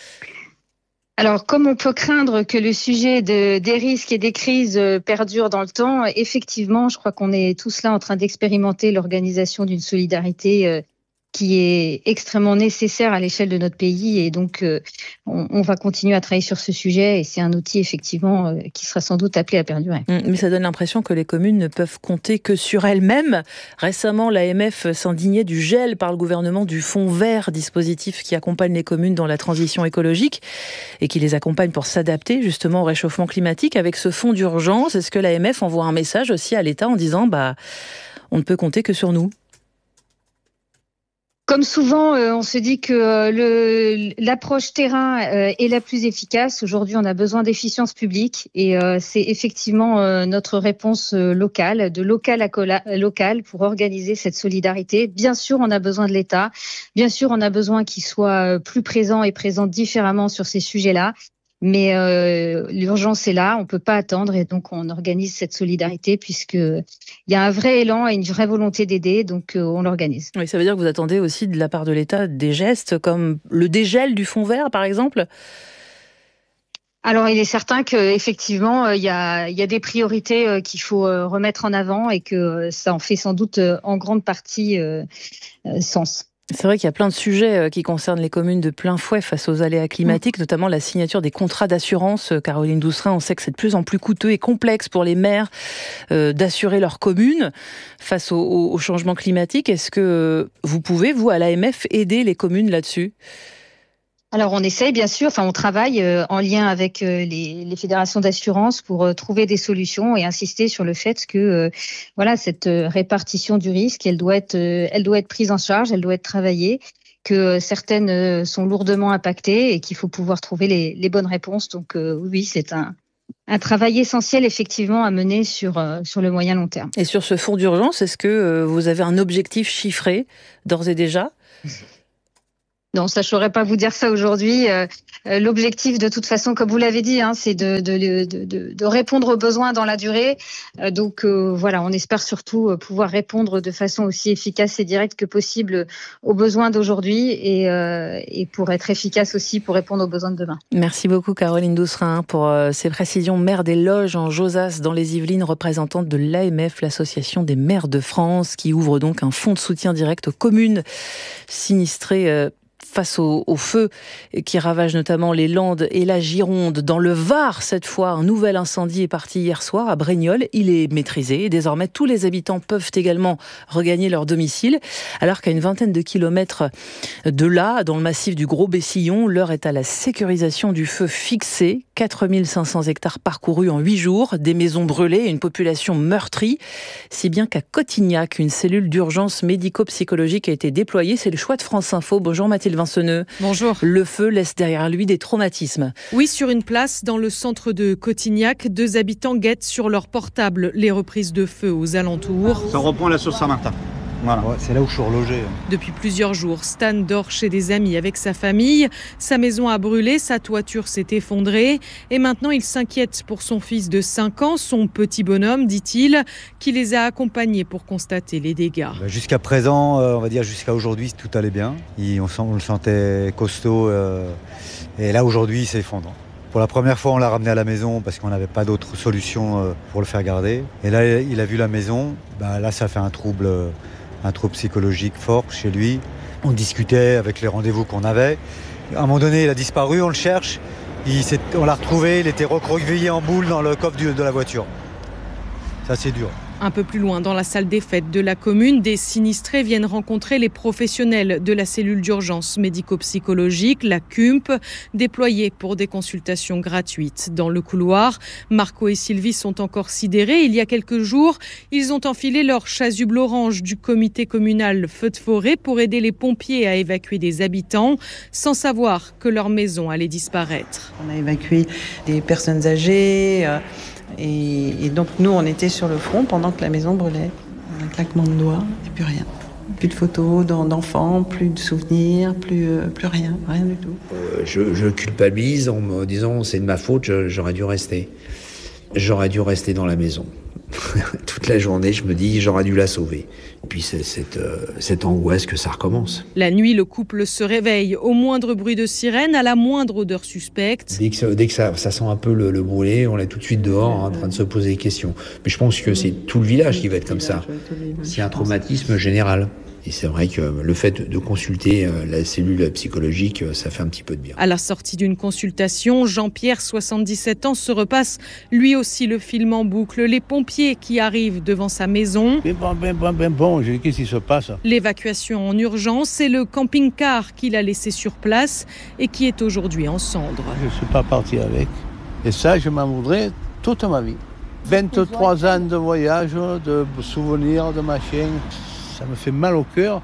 Alors, comme on peut craindre que le sujet des risques et des crises perdure dans le temps, effectivement, je crois qu'on est tous là en train d'expérimenter l'organisation d'une solidarité qui est extrêmement nécessaire à l'échelle de notre pays. Et donc, on va continuer à travailler sur ce sujet. Et c'est un outil, effectivement, qui sera sans doute appelé à perdurer. Mais ça donne l'impression que les communes ne peuvent compter que sur elles-mêmes. Récemment, l'AMF s'indignait du gel par le gouvernement du Fonds vert, dispositif qui accompagne les communes dans la transition écologique et qui les accompagne pour s'adapter justement au réchauffement climatique. Avec ce fonds d'urgence, est-ce que l'AMF envoie un message aussi à l'État en disant on ne peut compter que sur nous ? Comme souvent, on se dit que l'approche terrain est la plus efficace. Aujourd'hui, on a besoin d'efficience publique et c'est effectivement notre réponse locale, de local à local pour organiser cette solidarité. Bien sûr, on a besoin de l'État. Bien sûr, on a besoin qu'il soit plus présent et présent différemment sur ces sujets-là. Mais l'urgence est là, on ne peut pas attendre et donc on organise cette solidarité puisqu'il y a un vrai élan et une vraie volonté d'aider, donc on l'organise. Oui, ça veut dire que vous attendez aussi de la part de l'État des gestes comme le dégel du fonds vert, par exemple ? Alors, il est certain qu'effectivement, il y a des priorités qu'il faut remettre en avant et que ça en fait sans doute en grande partie sens. C'est vrai qu'il y a plein de sujets qui concernent les communes de plein fouet face aux aléas climatiques, notamment la signature des contrats d'assurance. Caroline Doucerin, on sait que c'est de plus en plus coûteux et complexe pour les maires d'assurer leur commune face au changement climatique. Est-ce que vous pouvez, vous, à l'AMF, aider les communes là-dessus ? Alors on essaye bien sûr, on travaille en lien avec les fédérations d'assurance pour trouver des solutions et insister sur le fait que cette répartition du risque, elle doit être prise en charge, elle doit être travaillée, que certaines sont lourdement impactées et qu'il faut pouvoir trouver les bonnes réponses. Donc oui, c'est un travail essentiel effectivement à mener sur le moyen long terme. Et sur ce fonds d'urgence, est-ce que vous avez un objectif chiffré d'ores et déjà ? Non, ça, je saurais pas vous dire ça aujourd'hui. L'objectif, de toute façon, comme vous l'avez dit, c'est de répondre aux besoins dans la durée. Donc on espère surtout pouvoir répondre de façon aussi efficace et directe que possible aux besoins d'aujourd'hui et pour être efficace aussi pour répondre aux besoins de demain. Merci beaucoup Caroline Doucerin pour ces précisions. Maire des Loges en Josas dans les Yvelines, représentante de l'AMF, l'Association des maires de France, qui ouvre donc un fonds de soutien direct aux communes sinistrées face au feu qui ravage notamment les Landes et la Gironde. Dans le Var, cette fois, un nouvel incendie est parti hier soir à Brignoles. Il est maîtrisé et désormais tous les habitants peuvent également regagner leur domicile. Alors qu'à une vingtaine de kilomètres de là, dans le massif du Gros-Bessillon, l'heure est à la sécurisation du feu fixé. 4500 hectares parcourus en 8 jours, des maisons brûlées et une population meurtrie. Si bien qu'à Cotignac, une cellule d'urgence médico-psychologique a été déployée. C'est le choix de France Info. Bonjour Mathilde Vinceneux. Bonjour. Le feu laisse derrière lui des traumatismes. Oui, sur une place dans le centre de Cotignac, 2 habitants guettent sur leur portable les reprises de feu aux alentours. Ça reprend la source Saint-Martin. Voilà. Ouais, c'est là où je suis relogé. Depuis plusieurs jours, Stan dort chez des amis avec sa famille. Sa maison a brûlé, sa toiture s'est effondrée. Et maintenant, il s'inquiète pour son fils de 5 ans, son petit bonhomme, dit-il, qui les a accompagnés pour constater les dégâts. Jusqu'à présent, on va dire jusqu'à aujourd'hui, tout allait bien. On le sentait costaud. Et là, aujourd'hui, il s'effondre. Pour la première fois, on l'a ramené à la maison parce qu'on n'avait pas d'autre solution pour le faire garder. Et là, il a vu la maison. Là, ça fait un trouble psychologique fort chez lui. On discutait avec les rendez-vous qu'on avait. À un moment donné, il a disparu, on le cherche. On l'a retrouvé, il était recroquevillé en boule dans le coffre de la voiture. Ça, c'est dur. Un peu plus loin, dans la salle des fêtes de la commune, des sinistrés viennent rencontrer les professionnels de la cellule d'urgence médico-psychologique, la CUMP, déployée pour des consultations gratuites. Dans le couloir, Marco et Sylvie sont encore sidérés. Il y a quelques jours, ils ont enfilé leur chasuble orange du comité communal feu de forêt pour aider les pompiers à évacuer des habitants, sans savoir que leur maison allait disparaître. On a évacué des personnes âgées. Et donc nous, on était sur le front pendant que la maison brûlait. Un claquement de doigts et plus rien. Plus de photos d'enfants, plus de souvenirs, plus rien du tout. Je culpabilise en me disant c'est de ma faute, j'aurais dû rester. J'aurais dû rester dans la maison. Toute la journée, je me dis j'aurais dû la sauver. Et puis c'est cette angoisse que ça recommence. La nuit, le couple se réveille au moindre bruit de sirène, à la moindre odeur suspecte. Dès que ça sent un peu le brûlé, on est tout de suite dehors en train de se poser des questions. Mais je pense que c'est tout le village qui va être comme ça. C'est un traumatisme général. Et c'est vrai que le fait de consulter la cellule psychologique, ça fait un petit peu de bien. À la sortie d'une consultation, Jean-Pierre, 77 ans, se repasse lui aussi le film en boucle. Les pompiers qui arrivent devant sa maison. Bon, qu'est-ce qui se passe ? L'évacuation en urgence, c'est le camping-car qu'il a laissé sur place et qui est aujourd'hui en cendres. Je ne suis pas parti avec. Et ça, je m'en voudrais toute ma vie. 23 ans de voyage, de souvenirs, de machin. Ça me fait mal au cœur,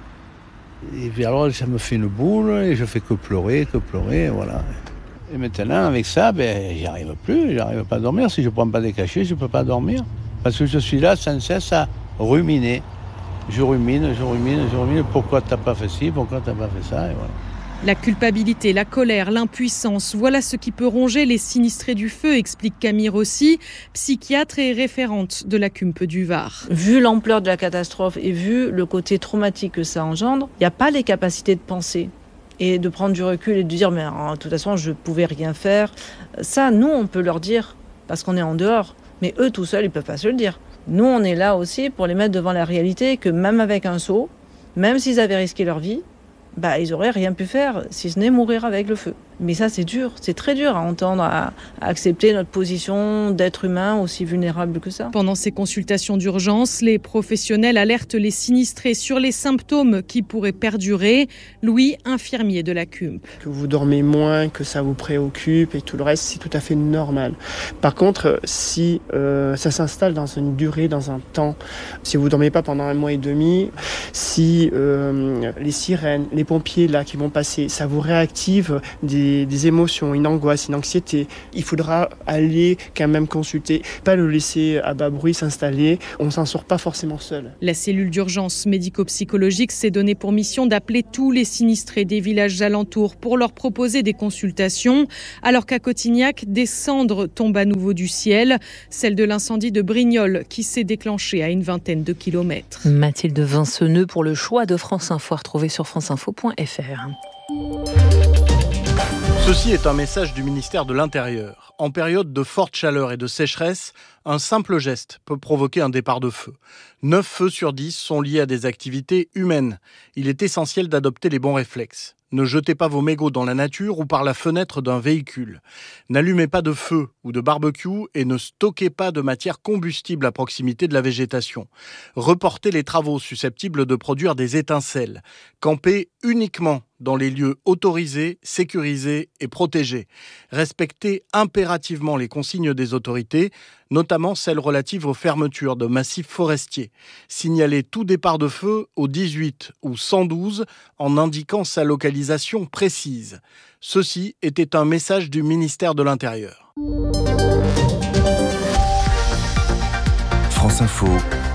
et puis alors ça me fait une boule, et je fais que pleurer, voilà. Et maintenant, avec ça, j'y arrive plus, j'arrive pas à dormir. Si je prends pas des cachets, je peux pas dormir. Parce que je suis là sans cesse à ruminer. Je rumine, pourquoi t'as pas fait ci, pourquoi t'as pas fait ça, et voilà. La culpabilité, la colère, l'impuissance, voilà ce qui peut ronger les sinistrés du feu, explique Camille Rossi, psychiatre et référente de la CUMP du Var. Vu l'ampleur de la catastrophe et vu le côté traumatique que ça engendre, il n'y a pas les capacités de penser et de prendre du recul et de dire mais de toute façon je ne pouvais rien faire. Ça, nous, on peut leur dire parce qu'on est en dehors, mais eux tout seuls, ils ne peuvent pas se le dire. Nous, on est là aussi pour les mettre devant la réalité que même avec un seau, même s'ils avaient risqué leur vie, ils n'auraient rien pu faire si ce n'est mourir avec le feu. Mais ça, c'est dur, c'est très dur à entendre, à accepter notre position d'être humain aussi vulnérable que ça. Pendant ces consultations d'urgence, les professionnels alertent les sinistrés sur les symptômes qui pourraient perdurer. Louis, infirmier de la CUMP. Que vous dormez moins, que ça vous préoccupe et tout le reste, c'est tout à fait normal. Par contre, si ça s'installe dans une durée, dans un temps, si vous ne dormez pas pendant 1 mois et demi, si les sirènes, les pompiers là qui vont passer, ça vous réactive des émotions, une angoisse, une anxiété, il faudra aller quand même consulter, pas le laisser à bas bruit s'installer, on s'en sort pas forcément seul. La cellule d'urgence médico-psychologique s'est donnée pour mission d'appeler tous les sinistrés des villages alentours pour leur proposer des consultations, alors qu'à Cotignac, des cendres tombent à nouveau du ciel, celle de l'incendie de Brignoles qui s'est déclenché à une 20aine de kilomètres. Mathilde Vinceneux pour le choix de France Info, retrouvé sur franceinfo.fr. Ceci est un message du ministère de l'Intérieur. En période de forte chaleur et de sécheresse, un simple geste peut provoquer un départ de feu. 9 feux sur 10 sont liés à des activités humaines. Il est essentiel d'adopter les bons réflexes. Ne jetez pas vos mégots dans la nature ou par la fenêtre d'un véhicule. N'allumez pas de feu ou de barbecue et ne stockez pas de matière combustible à proximité de la végétation. Reportez les travaux susceptibles de produire des étincelles. Campez uniquement dans les lieux autorisés, sécurisés et protégés. Respectez impérativement les consignes des autorités, notamment celles relatives aux fermetures de massifs forestiers. Signalez tout départ de feu au 18 ou 112 en indiquant sa localisation précise. Ceci était un message du ministère de l'Intérieur. France Info,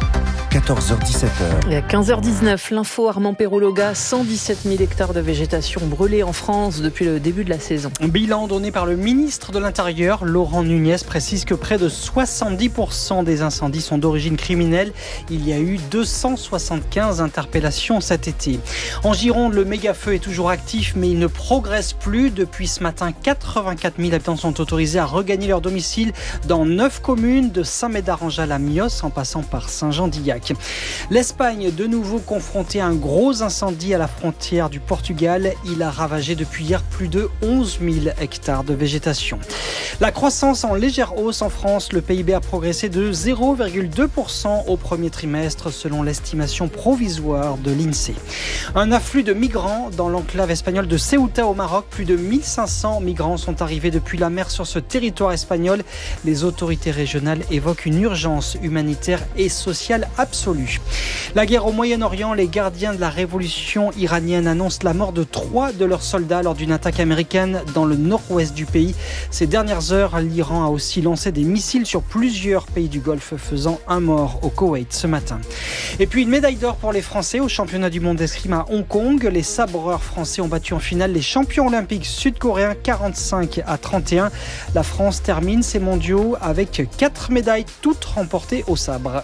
14h-17h. Et à 15h19, l'info Armand Perrologa, 117 000 hectares de végétation brûlés en France depuis le début de la saison. Un bilan donné par le ministre de l'Intérieur, Laurent Nunez, précise que près de 70% des incendies sont d'origine criminelle. Il y a eu 275 interpellations cet été. En Gironde, le méga-feu est toujours actif, mais il ne progresse plus. Depuis ce matin, 84 000 habitants sont autorisés à regagner leur domicile dans 9 communes, de Saint-Médard-en-Jalles à Mios, en passant par Saint-Jean-d'Illac. L'Espagne, de nouveau confrontée à un gros incendie à la frontière du Portugal. Il a ravagé depuis hier plus de 11 000 hectares de végétation. La croissance en légère hausse en France. Le PIB a progressé de 0,2% au premier trimestre, selon l'estimation provisoire de l'INSEE. Un afflux de migrants dans l'enclave espagnole de Ceuta au Maroc. Plus de 1500 migrants sont arrivés depuis la mer sur ce territoire espagnol. Les autorités régionales évoquent une urgence humanitaire et sociale absolue. La guerre au Moyen-Orient, les gardiens de la révolution iranienne annoncent la mort de 3 de leurs soldats lors d'une attaque américaine dans le nord-ouest du pays. Ces dernières heures, l'Iran a aussi lancé des missiles sur plusieurs pays du Golfe, faisant un mort au Koweït ce matin. Et puis une médaille d'or pour les Français au championnat du monde d'escrime à Hong Kong. Les sabreurs français ont battu en finale les champions olympiques sud-coréens 45-31. La France termine ses mondiaux avec 4 médailles, toutes remportées au sabre.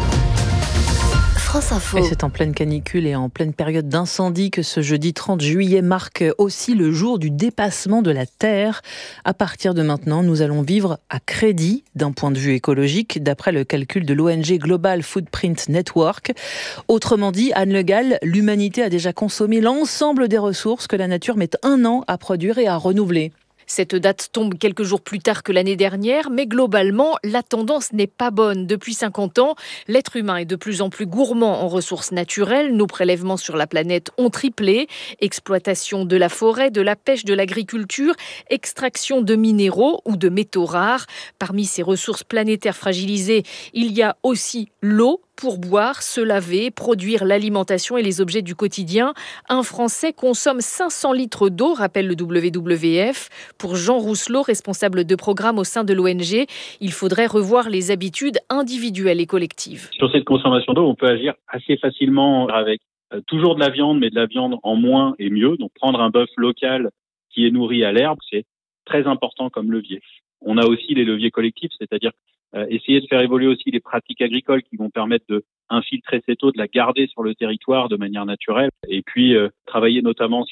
France Info. Et c'est en pleine canicule et en pleine période d'incendie que ce jeudi 30 juillet marque aussi le jour du dépassement de la Terre. À partir de maintenant, nous allons vivre à crédit d'un point de vue écologique, d'après le calcul de l'ONG Global Footprint Network. Autrement dit, Anne Le Gall, l'humanité a déjà consommé l'ensemble des ressources que la nature met 1 an à produire et à renouveler. Cette date tombe quelques jours plus tard que l'année dernière, mais globalement, la tendance n'est pas bonne. Depuis 50 ans, l'être humain est de plus en plus gourmand en ressources naturelles. Nos prélèvements sur la planète ont triplé. Exploitation de la forêt, de la pêche, de l'agriculture, extraction de minéraux ou de métaux rares. Parmi ces ressources planétaires fragilisées, il y a aussi l'eau. Pour boire, se laver, produire l'alimentation et les objets du quotidien. Un Français consomme 500 litres d'eau, rappelle le WWF. Pour Jean Rousselot, responsable de programme au sein de l'ONG, il faudrait revoir les habitudes individuelles et collectives. Sur cette consommation d'eau, on peut agir assez facilement avec toujours de la viande, mais de la viande en moins et mieux. Donc prendre un bœuf local qui est nourri à l'herbe, c'est très important comme levier. On a aussi les leviers collectifs, c'est-à-dire essayer de faire évoluer aussi les pratiques agricoles qui vont permettre de infiltrer cette eau, de la garder sur le territoire de manière naturelle. Et puis travailler notamment sur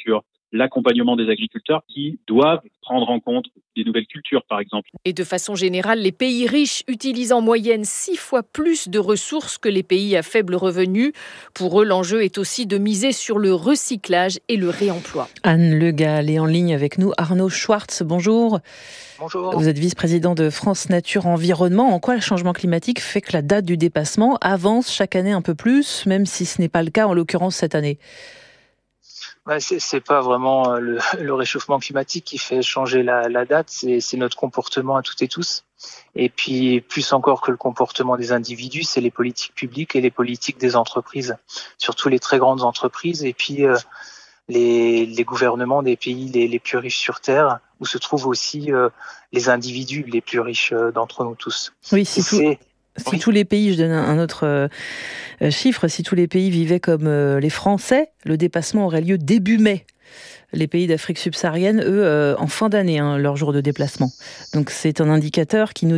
l'accompagnement des agriculteurs qui doivent prendre en compte des nouvelles cultures, par exemple. Et de façon générale, les pays riches utilisent en moyenne 6 fois plus de ressources que les pays à faible revenu. Pour eux, l'enjeu est aussi de miser sur le recyclage et le réemploi. Anne Le Gall est en ligne avec nous. Arnaud Schwartz, bonjour. Bonjour. Vous êtes vice-président de France Nature Environnement. En quoi le changement climatique fait que la date du dépassement avance chaque année un peu plus, même si ce n'est pas le cas en l'occurrence cette année ? C'est pas vraiment le réchauffement climatique qui fait changer la date, c'est notre comportement à toutes et tous. Et puis, plus encore que le comportement des individus, c'est les politiques publiques et les politiques des entreprises, surtout les très grandes entreprises, et puis les gouvernements des pays les plus riches sur Terre, où se trouvent aussi les individus les plus riches d'entre nous tous. Oui, Si tous les pays, je donne un autre chiffre, si tous les pays vivaient comme les Français, le dépassement aurait lieu début mai. Les pays d'Afrique subsaharienne, eux, en fin d'année, leur jour de déplacement. Donc c'est un indicateur qui nous